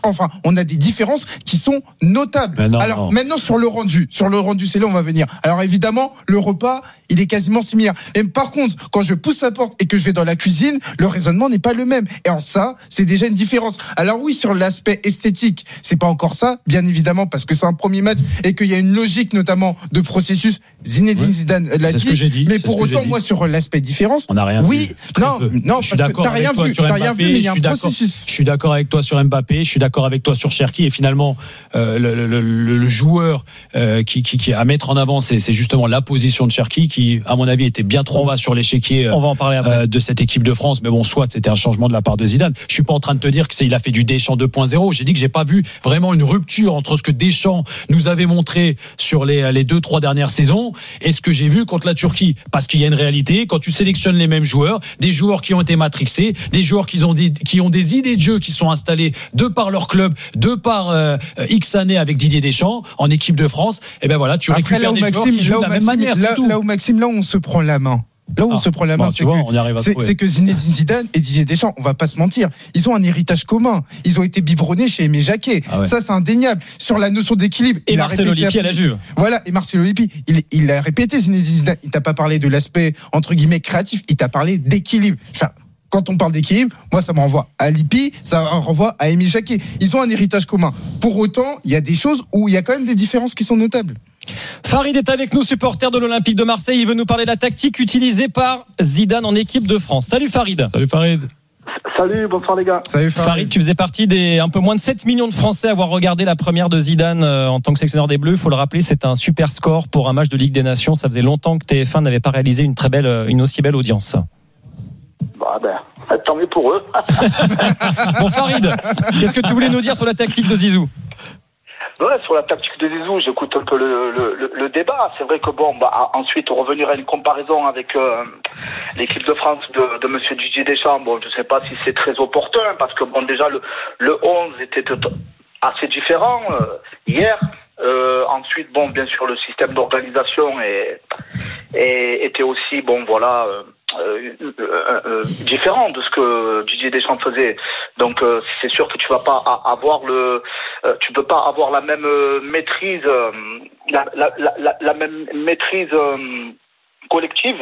différences qui sont notables. Maintenant sur le rendu, c'est là où on va venir. Alors évidemment, le repas, il est quasiment similaire. Mais par contre, quand je pousse la porte et que je vais dans la cuisine, le raisonnement n'est pas le même. Et en ça, c'est déjà une différence. Alors oui, sur l'aspect esthétique, c'est pas encore ça, bien évidemment, parce que c'est un premier match et qu'il y a une logique notamment de processus. Zinedine Zidane l'a dit. Mais pour autant, moi, sur l'aspect différence, on n'a rien vu. Non, parce que t'as rien vu, mais il y a un processus. Je suis d'accord avec toi sur Mbappé, je suis d'accord avec toi sur Cherki, et finalement, le joueur qui à mettre en avant, c'est justement la position de Cherki, qui, à mon avis, était bien trop en bas sur l'échiquier on va en parler après. De cette équipe de France. Mais bon, soit c'était un changement de la part de Zidane. Je suis pas en train de te dire qu'il a fait du Deschamps 2.0. J'ai dit que j'ai pas vu vraiment une rupture entre ce que Deschamps nous avait montré sur les 2-3 dernières saisons et ce que j'ai vu contre la Turquie. Parce qu'il y a une réalité, quand tu sélectionnes les mêmes joueurs, des joueurs qui ont été matrixés, des joueurs qui ont des idées de jeu qui sont installées de par leur club, de par X années avec Didier Deschamps en équipe de France, et ben voilà, tu récupères des joueurs qui jouent de la même manière. Là où Maxime, on se prend la main. Là où on se prend la main, c'est que Zinedine Zidane et Didier Deschamps, on va pas se mentir, ils ont un héritage commun. Ils ont été biberonnés chez Aimé Jacquet. Ça, c'est indéniable. Sur la notion d'équilibre. Et Marcelo Lippi à la Juve. Voilà, et Marcelo Lippi, il a répété, Zinedine Zidane, il t'a pas parlé de l'aspect, entre guillemets, créatif, il t'a parlé d'équilibre. Enfin, quand on parle d'équilibre, moi, ça me renvoie à Lippi, ça me renvoie à Aimé Jacquet. Ils ont un héritage commun. Pour autant, il y a des choses où il y a quand même des différences qui sont notables. Farid est avec nous, supporter de l'Olympique de Marseille. Il veut nous parler de la tactique utilisée par Zidane en équipe de France. Salut Farid. Salut Farid. Salut, bonsoir les gars. Salut Farid, tu faisais partie des un peu moins de 7 millions de Français à avoir regardé la première de Zidane en tant que sélectionneur des Bleus. Il faut le rappeler, c'est un super score pour un match de Ligue des Nations. Ça faisait longtemps que TF1 n'avait pas réalisé une aussi belle audience. Tant mieux pour eux. Bon Farid, qu'est-ce que tu voulais nous dire sur la tactique de Zizou ? Ouais, sur la tactique de Zizou, j'écoute un peu le débat. C'est vrai que ensuite revenir à une comparaison avec l'équipe de France de Monsieur Didier Deschamps. Bon, je sais pas si c'est très opportun parce que déjà le 11 était assez différent hier. Ensuite, bien sûr, le système d'organisation était aussi différent de ce que Didier Deschamps faisait. Donc c'est sûr que tu vas pas avoir tu peux pas avoir la même maîtrise la même maîtrise collective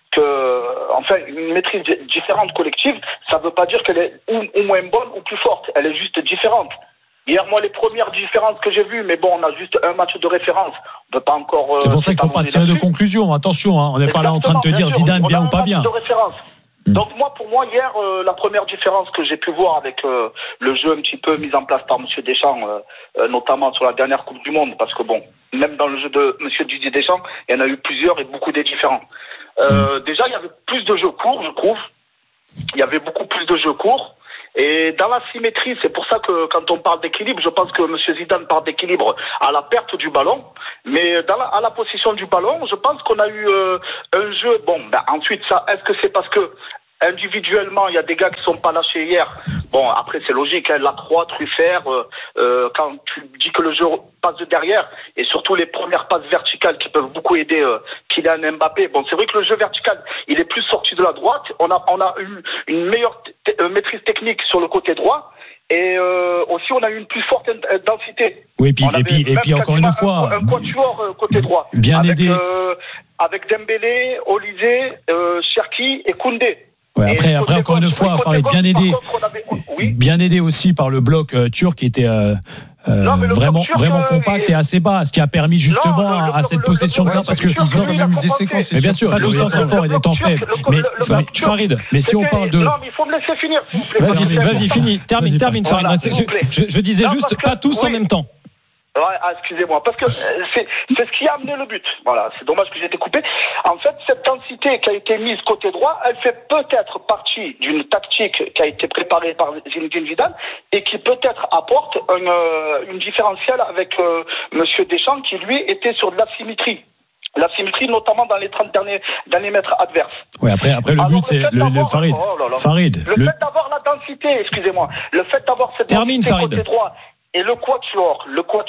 une maîtrise différente collective, ça veut pas dire qu'elle est ou moins bonne ou plus forte, elle est juste différente. Hier, moi, les premières différences que j'ai vues, mais on a juste un match de référence. On peut pas encore. C'est pour ça qu'il faut pas tirer de conclusion. Attention, on n'est pas là en train de te dire Zidane bien ou pas bien. Donc pour moi, hier, la première différence que j'ai pu voir avec le jeu un petit peu mis en place par Monsieur Deschamps, notamment sur la dernière Coupe du Monde, parce que même dans le jeu de Monsieur Didier Deschamps, il y en a eu plusieurs et beaucoup des différents. Déjà, il y avait plus de jeux courts, je trouve. Il y avait beaucoup plus de jeux courts. Et dans la symétrie, c'est pour ça que quand on parle d'équilibre, je pense que M. Zidane parle d'équilibre à la perte du ballon. Mais à la possession du ballon, je pense qu'on a eu un jeu. Ensuite, est-ce que c'est parce que individuellement, il y a des gars qui sont pas lâchés hier. Après, c'est logique, Lacroix, Truffert, quand tu dis que le jeu passe de derrière, et surtout les premières passes verticales qui peuvent beaucoup aider Kylian Mbappé. C'est vrai que le jeu vertical, il est plus sorti de la droite. On a eu une meilleure maîtrise technique sur le côté droit. Et aussi, on a eu une plus forte densité. Oui, et puis encore une fois, un quatuor côté droit. Bien aidé. Avec Dembélé, Olysée, Cherki et Koundé. Ouais, après encore une fois, bien aidé aussi par le bloc turc qui était vraiment compact et assez bas, ce qui a permis justement à cette possession de temps, parce que ils ont même eu des séquences. Mais bien sûr, pas tous en fort et des temps faibles. Mais Farid, mais si on parle de, non, mais il faut me laisser finir. Vas-y, finis, termine Farid. Je disais juste pas tous en même temps. Ouais, excusez-moi, parce que c'est ce qui a amené le but. Voilà, c'est dommage que j'ai été coupé. En fait, cette densité qui a été mise côté droit, elle fait peut-être partie d'une tactique qui a été préparée par Zinedine Zidane et qui peut-être apporte une différentielle avec Monsieur Deschamps qui lui était sur de l'asymétrie. La symétrie, notamment dans les 30 derniers mètres adverses. Oui, après le but, c'est Farid. Le fait d'avoir la densité, excusez-moi, le fait d'avoir cette densité côté droit. Et le quatuor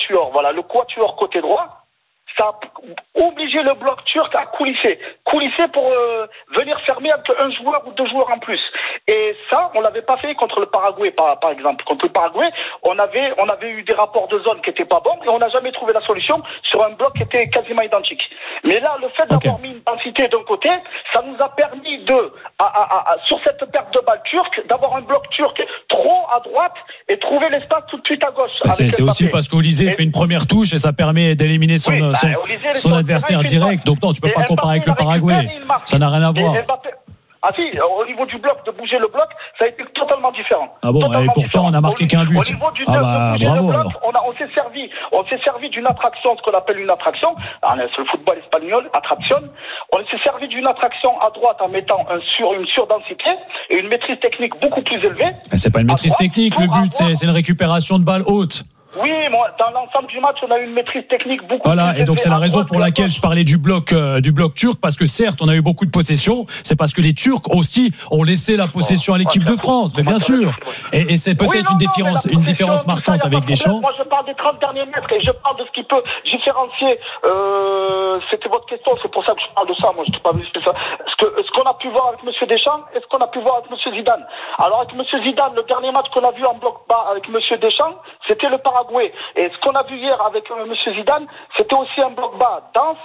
côté droit, ça a obligé le bloc turc à coulisser pour venir fermer avec un joueur ou deux joueurs en plus. Et ça, on l'avait pas fait contre le Paraguay, par exemple. Contre le Paraguay, on avait eu des rapports de zone qui étaient pas bons et on n'a jamais trouvé la solution sur un bloc qui était quasiment identique. Mais là, le fait d'avoir mis une densité d'un côté, ça nous a permis sur cette perte de balle turque, d'avoir un bloc turc trop à droite et trouver l'espace tout de suite à gauche. C'est aussi parce qu'Olysée fait une première touche et ça permet d'éliminer son adversaire direct. Donc non, tu peux pas comparer avec le Paraguay. Ça n'a rien à voir. Ah si, au niveau du bloc, de bouger le bloc, ça a été totalement différent. Ah bon, et pourtant on a marqué qu'un but. Au niveau du bravo. Bloc, on s'est servi d'une attraction, ce qu'on appelle une attraction. C'est le football espagnol, attraction. On s'est servi d'une attraction à droite en mettant une surdensité et une maîtrise technique beaucoup plus élevée. Mais c'est pas une maîtrise technique, le but, c'est une récupération de balle haute. Oui, moi, dans l'ensemble du match, on a eu une maîtrise technique beaucoup plus élevée. Et donc c'est la raison pour laquelle je parlais du bloc turc, parce que certes, on a eu beaucoup de possession, c'est parce que les Turcs aussi ont laissé la possession à l'équipe de France, mais bien sûr. Et c'est peut-être une différence marquante avec Deschamps. Moi, je parle des 30 derniers mètres et je parle de ce qui peut différencier. C'était votre question, c'est pour ça que je parle de ça. Moi, je ne suis pas venu spécial. Ce qu'on a pu voir avec M. Deschamps et ce qu'on a pu voir avec M. Zidane. Alors, avec M. Zidane, le dernier match qu'on a vu en bloc bas avec M. Deschamps, c'était le Paraguay. Et ce qu'on a vu hier avec M. Zidane, c'était aussi un bloc bas dense.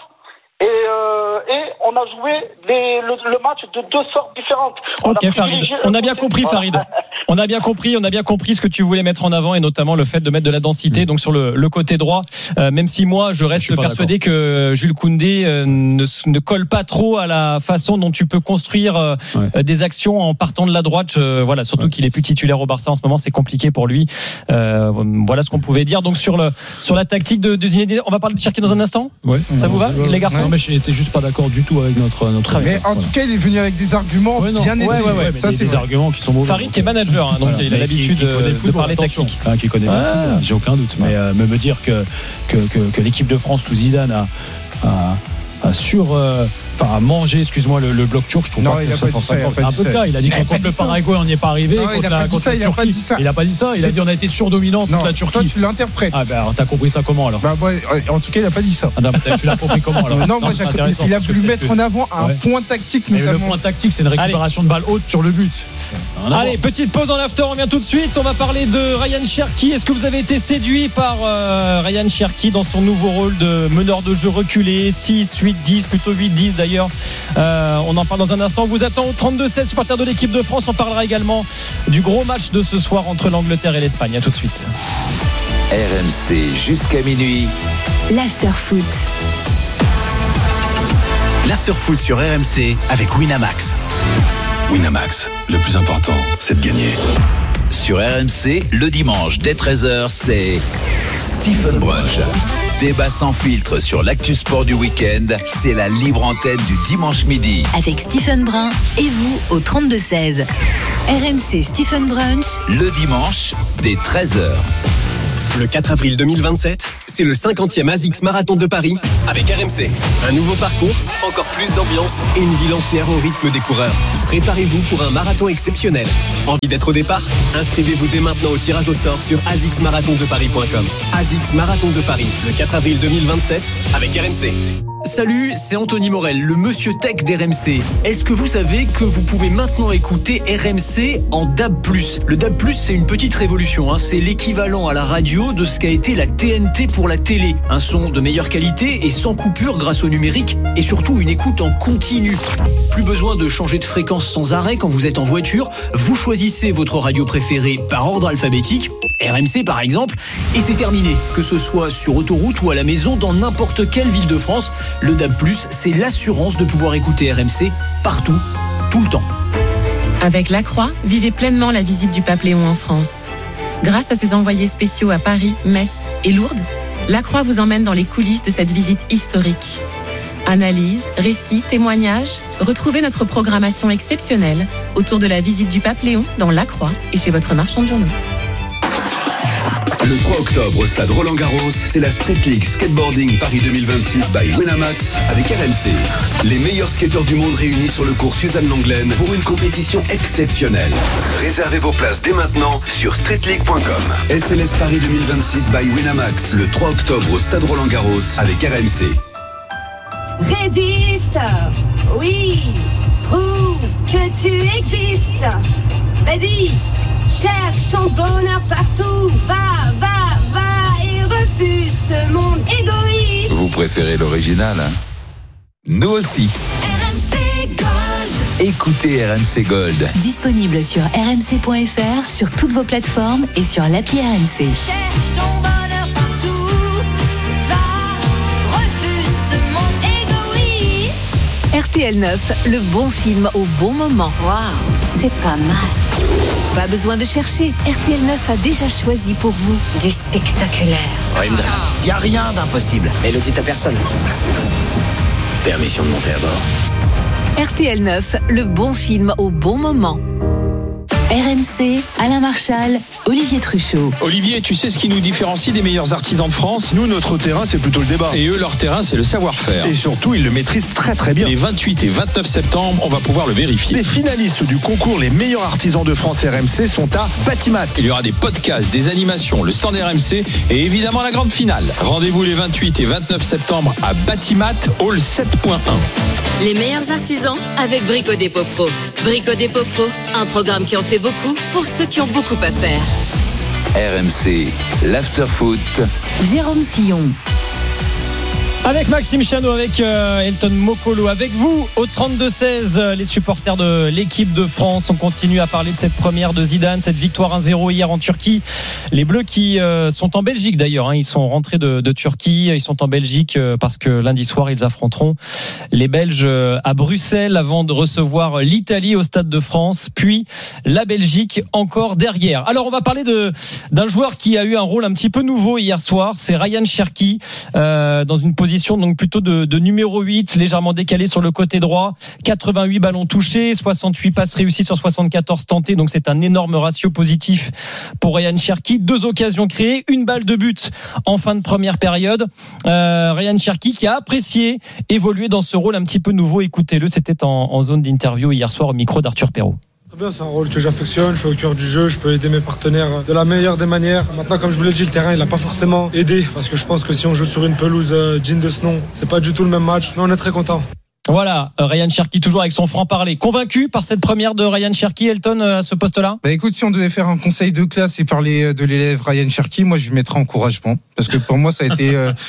Et on a joué le match de deux sortes différentes. Ok, Farid. On a bien compris, Farid. On a bien compris ce que tu voulais mettre en avant et notamment le fait de mettre de la densité donc sur le côté droit. Même si moi je reste persuadé que Jules Koundé ne colle pas trop à la façon dont tu peux construire des actions en partant de la droite. Voilà, surtout qu'il est plus titulaire au Barça en ce moment, c'est compliqué pour lui. Voilà ce qu'on pouvait dire. Donc sur la tactique de Zinedine, on va parler de Cherki dans un instant. Ouais. Ça vous va, les garçons? Non, mais j'étais juste pas d'accord du tout avec notre. Mais en tout cas, il est venu avec des arguments bien étayés. Ça, c'est des arguments qui sont mauvais. Farid qui est manager, donc il a l'habitude de parler tactique. Qui connaît bien, j'ai aucun doute. Mais me dire que l'équipe de France sous Zidane a mangé, excuse-moi, le bloc turc, je trouve pas que c'est un peu le cas. Il a dit que contre le Paraguay, on n'y est pas arrivé. Contre la Turquie, il a pas dit ça. Il a dit on a été surdominant contre la Turquie. Toi, tu l'interprètes. Ah, alors t'as compris ça comment alors? En tout cas, il a pas dit ça. Tu l'as compris comment alors? Non, moi, il a voulu mettre en avant un point tactique, notamment. Le point tactique, c'est une récupération de balle haute sur le but. Allez, petite pause en after, on revient tout de suite. On va parler de Ryan Cherki. Est-ce que vous avez été séduit par Ryan Cherki dans son nouveau rôle de meneur de jeu reculé, 6, 8, 10, plutôt 8, 10 d'ailleurs. On en parle dans un instant. On vous attend au 32-16, supporters de l'équipe de France. On parlera également du gros match de ce soir entre l'Angleterre et l'Espagne. À tout de suite. RMC jusqu'à minuit. L'Afterfoot. L'Afterfoot sur RMC avec Winamax. Winamax, le plus important, c'est de gagner. Sur RMC, le dimanche dès 13h, c'est Stephen Brunch. Débat sans filtre sur l'actu sport du week-end, c'est la libre antenne du dimanche midi. Avec Stephen Brun et vous au 32-16. RMC Stephen Brunch. Le dimanche dès 13h. Le 4 avril 2027, c'est le 50e ASICS Marathon de Paris avec RMC. Un nouveau parcours, encore plus d'ambiance et une ville entière au rythme des coureurs. Préparez-vous pour un marathon exceptionnel. Envie d'être au départ? Inscrivez-vous dès maintenant au tirage au sort sur asicsmarathondeparis.com. ASICS Marathon de Paris, le 4 avril 2027 avec RMC. Salut, c'est Anthony Morel, le monsieur tech d'RMC. Est-ce que vous savez que vous pouvez maintenant écouter RMC en DAB+? Le DAB+, c'est une petite révolution, c'est l'équivalent à la radio de ce qu'a été la TNT pour la télé. Un son de meilleure qualité et sans coupure grâce au numérique et surtout une écoute en continu. Plus besoin de changer de fréquence sans arrêt quand vous êtes en voiture. Vous choisissez votre radio préférée par ordre alphabétique, RMC par exemple, et c'est terminé. Que ce soit sur autoroute ou à la maison, dans n'importe quelle ville de France, le DAB+, c'est l'assurance de pouvoir écouter RMC partout, tout le temps. Avec La Croix, vivez pleinement la visite du pape Léon en France. Grâce à ses envoyés spéciaux à Paris, Metz et Lourdes, La Croix vous emmène dans les coulisses de cette visite historique. Analyse, récits, témoignages, retrouvez notre programmation exceptionnelle autour de la visite du pape Léon dans La Croix et chez votre marchand de journaux. Le 3 octobre au stade Roland-Garros, c'est la Street League Skateboarding Paris 2026 by Winamax avec RMC. Les meilleurs skateurs du monde réunis sur le cours Suzanne Lenglen pour une compétition exceptionnelle. Réservez vos places dès maintenant sur streetleague.com. SLS Paris 2026 by Winamax, le 3 octobre au stade Roland-Garros avec RMC. Résiste, oui, prouve que tu existes. Vas-y, cherche ton bonheur partout, va, va, va et refuse ce monde égoïste. Vous préférez l'original, Nous aussi. RMC Gold. Écoutez RMC Gold. Disponible sur rmc.fr, sur toutes vos plateformes et sur l'appli RMC. Cherche ton bonheur partout, va, refuse ce monde égoïste. RTL 9, le bon film au bon moment. Waouh, c'est pas mal. Pas besoin de chercher, RTL 9 a déjà choisi pour vous du spectaculaire. Il n'y a rien d'impossible. Mais le dit à personne. Permission de monter à bord. RTL 9, le bon film au bon moment. RMC, Alain Marchal, Olivier Truchot. Olivier, tu sais ce qui nous différencie des meilleurs artisans de France? Nous, notre terrain, c'est plutôt le débat. Et eux, leur terrain, c'est le savoir-faire. Et surtout, ils le maîtrisent très très bien. Les 28 et 29 septembre, on va pouvoir le vérifier. Les finalistes du concours Les meilleurs artisans de France RMC sont à Batimat. Il y aura des podcasts, des animations, le stand RMC et évidemment la grande finale. Rendez-vous les 28 et 29 septembre à Batimat, Hall 7.1. Les meilleurs artisans avec Brico Dépôt Pro. Brico Dépôt Pro, un programme qui en fait beaucoup pour ceux qui ont beaucoup à faire. RMC, l'afterfoot. Jérôme Sillon. Avec Maxime Chano, avec Elton Mokolo, avec vous au 32-16, les supporters de l'équipe de France. On continue à parler de cette première de Zidane, cette victoire 1-0 hier en Turquie. Les Bleus qui sont en Belgique d'ailleurs, hein. Ils sont rentrés de Turquie, ils sont en Belgique parce que lundi soir ils affronteront les Belges à Bruxelles avant de recevoir l'Italie au Stade de France, puis la Belgique encore derrière. Alors on va parler d'un joueur qui a eu un rôle un petit peu nouveau hier soir, c'est Ryan Cherki, dans une position donc plutôt de numéro 8, légèrement décalé sur le côté droit, 88 ballons touchés, 68 passes réussies sur 74 tentées, donc c'est un énorme ratio positif pour Ryan Cherki. 2 occasions créées, une balle de but en fin de première période. Ryan Cherki qui a apprécié évoluer dans ce rôle un petit peu nouveau. Écoutez-le, c'était en zone d'interview hier soir au micro d'Arthur Perrault. Très bien, c'est un rôle que j'affectionne, je suis au cœur du jeu, je peux aider mes partenaires de la meilleure des manières. Maintenant, comme je vous l'ai dit, le terrain il n'a pas forcément aidé, parce que je pense que si on joue sur une pelouse digne de ce nom, c'est pas du tout le même match, mais on est très content. Voilà, Ryan Cherki toujours avec son franc-parler. Convaincu par cette première de Ryan Cherki, Elton, à ce poste-là ? Écoute, si on devait faire un conseil de classe et parler de l'élève Ryan Cherki, moi je lui mettrais encouragement, parce que pour moi ça a été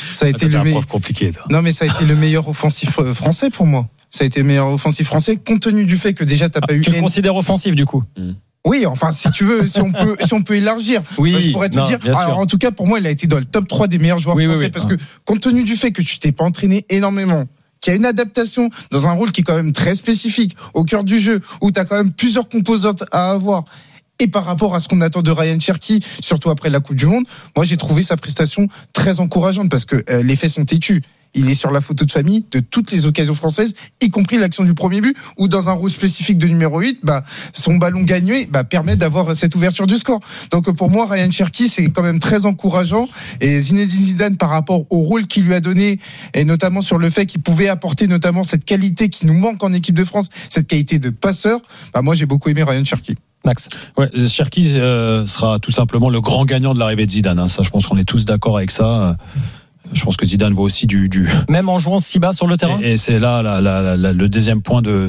le meilleur. Compliqué. Toi. Non, mais ça a été le meilleur offensif français pour moi. Ça a été le meilleur offensif français, compte tenu du fait que déjà t'as pas eu. Tu le considères offensif du coup ? Oui, enfin, si tu veux, si on peut élargir, oui, je pourrais te dire. Alors, en tout cas, pour moi, il a été dans le top 3 des meilleurs joueurs français, parce que compte tenu du fait que tu t'es pas entraîné énormément, qu'il y a une adaptation dans un rôle qui est quand même très spécifique, au cœur du jeu, où tu as quand même plusieurs composantes à avoir. Et par rapport à ce qu'on attend de Ryan Cherki, surtout après la Coupe du Monde, moi j'ai trouvé sa prestation très encourageante, parce que les faits sont têtus. Il est sur la photo de famille de toutes les occasions françaises, y compris l'action du premier but, où dans un rôle spécifique de numéro 8, son ballon gagné permet d'avoir cette ouverture du score. Donc pour moi, Ryan Cherki, c'est quand même très encourageant. Et Zinedine Zidane, par rapport au rôle qu'il lui a donné, et notamment sur le fait qu'il pouvait apporter notamment cette qualité qui nous manque en équipe de France, cette qualité de passeur, moi j'ai beaucoup aimé Ryan Cherki. Max. Ouais, Cherki sera tout simplement le grand gagnant de l'arrivée de Zidane. Hein. Ça, je pense qu'on est tous d'accord avec ça. Je pense que Zidane voit aussi du... Même en jouant si bas sur le terrain. Et c'est là le deuxième point de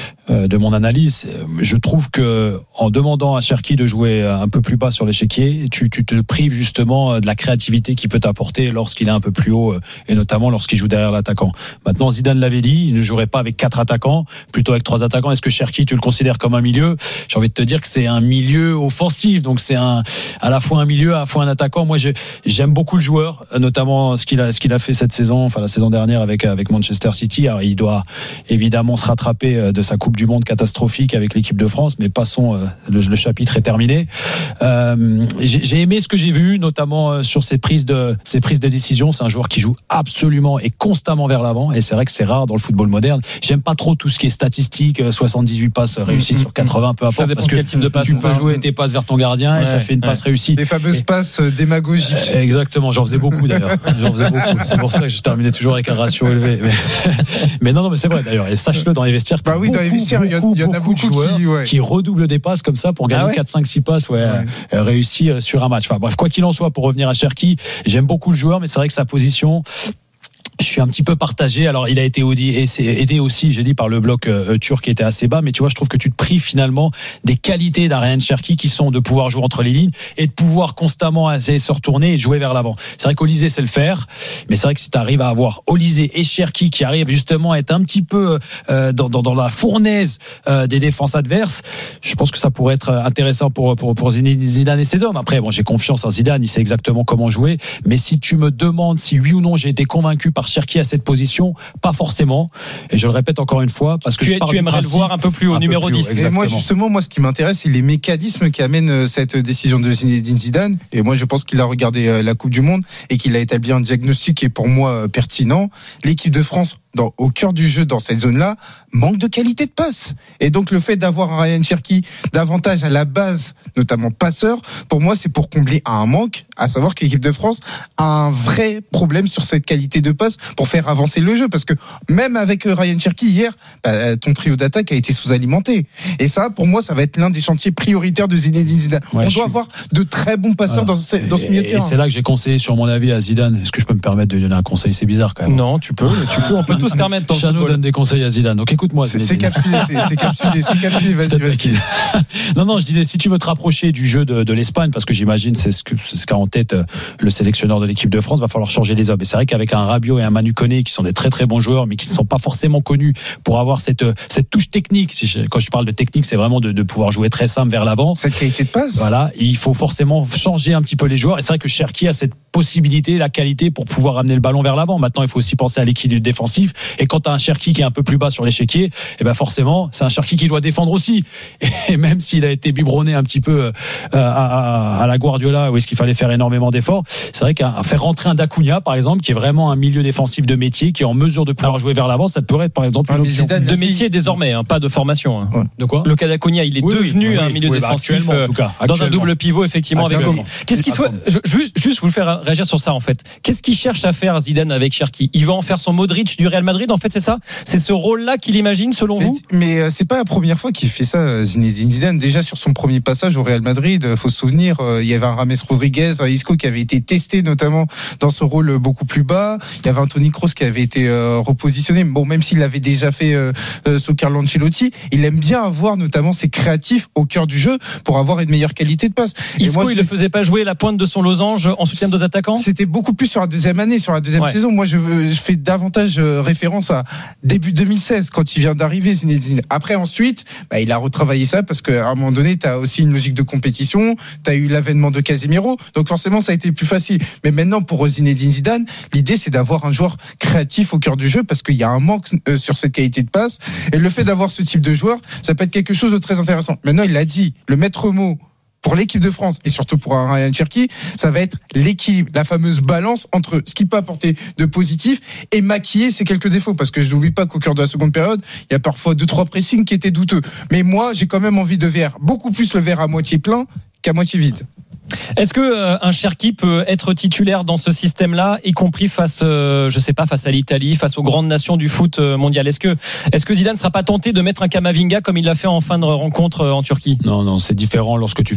mon analyse. Je trouve que en demandant à Cherki de jouer un peu plus bas sur l'échiquier, tu te prives justement de la créativité qu'il peut t'apporter lorsqu'il est un peu plus haut, et notamment lorsqu'il joue derrière l'attaquant. Maintenant, Zidane l'avait dit, il ne jouerait pas avec 4 attaquants, plutôt avec 3 attaquants. Est-ce que Cherki, tu le considères comme un milieu ? J'ai envie de te dire que c'est un milieu offensif, donc c'est à la fois un milieu, à la fois un attaquant. Moi, j'aime beaucoup le joueur, notamment ce qu'il a fait cette saison, enfin la saison dernière avec Manchester City. Alors, il doit évidemment se rattraper de sa Coupe du Monde catastrophique avec l'équipe de France, mais passons, le chapitre est terminé. J'ai aimé ce que j'ai vu, notamment sur ses prises de décision. C'est un joueur qui joue absolument et constamment vers l'avant, et c'est vrai que c'est rare dans le football moderne. J'aime pas trop tout ce qui est statistique, 78 passes réussies sur 80, peu importe, parce que quel type de passe tu peux jouer tes passes vers ton gardien et ça fait une passe réussie. Les fameuses passes démagogiques. Exactement, j'en faisais beaucoup d'ailleurs. C'est pour ça que je terminais toujours avec un ratio élevé. Mais non, mais c'est vrai d'ailleurs. Et sache-le dans les vestiaires. Dans les vestiaires, il y en a beaucoup de joueurs qui redoublent des passes comme ça pour gagner 4, 5, 6 passes réussies sur un match. Enfin bref, quoi qu'il en soit, pour revenir à Cherki, j'aime beaucoup le joueur, mais c'est vrai que sa position, je suis un petit peu partagé. Alors, il a été aidé aussi, j'ai dit, par le bloc turc qui était assez bas. Mais tu vois, je trouve que tu te prives finalement des qualités d'Ryan Cherki qui sont de pouvoir jouer entre les lignes et de pouvoir constamment essayer de se retourner et de jouer vers l'avant. C'est vrai qu'Olysée sait le faire, mais c'est vrai que si tu arrives à avoir Olysée et Cherki qui arrivent justement à être un petit peu dans la fournaise des défenses adverses, je pense que ça pourrait être intéressant pour Zidane et ses hommes. Après, bon, j'ai confiance en Zidane, il sait exactement comment jouer. Mais si tu me demandes si oui ou non j'ai été convaincu par Cherki à cette position, pas forcément. Et je le répète encore une fois, parce que tu aimerais le voir un peu plus haut, numéro 10. Et moi, justement, ce qui m'intéresse, c'est les mécanismes qui amènent cette décision de Zinedine Zidane. Et moi, je pense qu'il a regardé la Coupe du Monde et qu'il a établi un diagnostic qui est pour moi pertinent. L'équipe de France, au cœur du jeu, dans cette zone-là, manque de qualité de passe. Et donc, le fait d'avoir un Ryan Cherki davantage à la base, notamment passeur, pour moi, c'est pour combler un manque, à savoir que l'équipe de France a un vrai problème sur cette qualité de passe pour faire avancer le jeu. Parce que même avec Ryan Cherki, hier, ton trio d'attaque a été sous-alimenté. Et ça, pour moi, ça va être l'un des chantiers prioritaires de Zinedine Zidane. On doit avoir de très bons passeurs dans ce milieu de terrain. Et c'est là que j'ai conseillé sur mon avis à Zidane. Est-ce que je peux me permettre de lui donner un conseil ? C'est bizarre quand même. Non, tu peux. On peut tout se permettre. Chano donne des conseils à Zidane. Donc écoute-moi. C'est capsulé, vas-y. Non, je disais, si tu veux te rapprocher du jeu de l'Espagne, parce que j'imagine c'est ce qu'a en tête le sélectionneur de l'équipe de France, va falloir changer les hommes. Et c'est vrai qu'avec un Rabiot et un Manu Koné qui sont des très très bons joueurs, mais qui ne sont pas forcément connus pour avoir cette touche technique. Quand je parle de technique, c'est vraiment de pouvoir jouer très simple vers l'avant. Cette qualité de passe. Voilà, il faut forcément changer un petit peu les joueurs. Et c'est vrai que Cherki a cette possibilité, la qualité pour pouvoir amener le ballon vers l'avant. Maintenant, il faut aussi penser à l'équilibre défensif. Et quand tu as un Cherki qui est un peu plus bas sur l'échiquier, et ben forcément, c'est un Cherki qui doit défendre aussi. Et même s'il a été biberonné un petit peu à la Guardiola, où est-ce qu'il fallait faire énormément d'efforts, c'est vrai qu'à faire rentrer un Dacunia, par exemple, qui est vraiment un milieu défensif de métier, qui est en mesure de pouvoir jouer vers l'avant, ça pourrait être par exemple une option. De métier désormais, pas de formation. Ouais. De quoi ? Le Dacunia, il est devenu un milieu défensif dans un double pivot, effectivement. Qu'est-ce qu'il souhaite ? Juste vous le faire réagir sur ça, en fait. Qu'est-ce qu'il cherche à faire, Zidane, avec Cherki ? Il va en faire son Modric du Real Madrid, en fait, c'est ça ? C'est ce rôle-là qu'il imagine, selon vous ? Mais c'est pas la première fois qu'il fait ça, Zinedine Zidane. Déjà sur son premier passage au Real Madrid, faut se souvenir, il y avait un James Rodriguez, un Isco qui avait été testé notamment dans ce rôle beaucoup plus bas. Il y avait un Toni Kroos qui avait été repositionné. Bon, même s'il l'avait déjà fait sous Carlo Ancelotti, il aime bien avoir notamment ses créatifs au cœur du jeu pour avoir une meilleure qualité de passe. Isco, il ne faisait pas jouer la pointe de son losange en soutien de deux attaquants ? C'était beaucoup plus sur la deuxième année, sur la deuxième saison. Moi, je fais davantage référence à début 2016 quand il vient d'arriver, Zinedine. Après, ensuite, il a retravaillé ça parce qu'à un moment donné, tu as aussi une logique de compétition, tu as eu l'avènement de Casemiro, donc forcément, ça a été plus facile. Mais maintenant, pour Zinedine Zidane, l'idée, c'est d'avoir un joueur créatif au cœur du jeu parce qu'il y a un manque sur cette qualité de passe. Et le fait d'avoir ce type de joueur, ça peut être quelque chose de très intéressant. Maintenant, il l'a dit, le maître mot pour l'équipe de France et surtout pour un Ryan Cherki, ça va être l'équilibre, la fameuse balance entre ce qu'il peut apporter de positif et maquiller ses quelques défauts. Parce que je n'oublie pas qu'au cœur de la seconde période, il y a parfois 2-3 pressings qui étaient douteux. Mais moi, j'ai quand même envie de voir beaucoup plus le verre à moitié plein qu'à moitié vide. Est-ce que un Cherki peut être titulaire dans ce système-là, y compris face à l'Italie, face aux grandes nations du foot mondial ? Est-ce que Zidane ne sera pas tenté de mettre un Camavinga comme il l'a fait en fin de rencontre en Turquie ? Non, c'est différent lorsque tu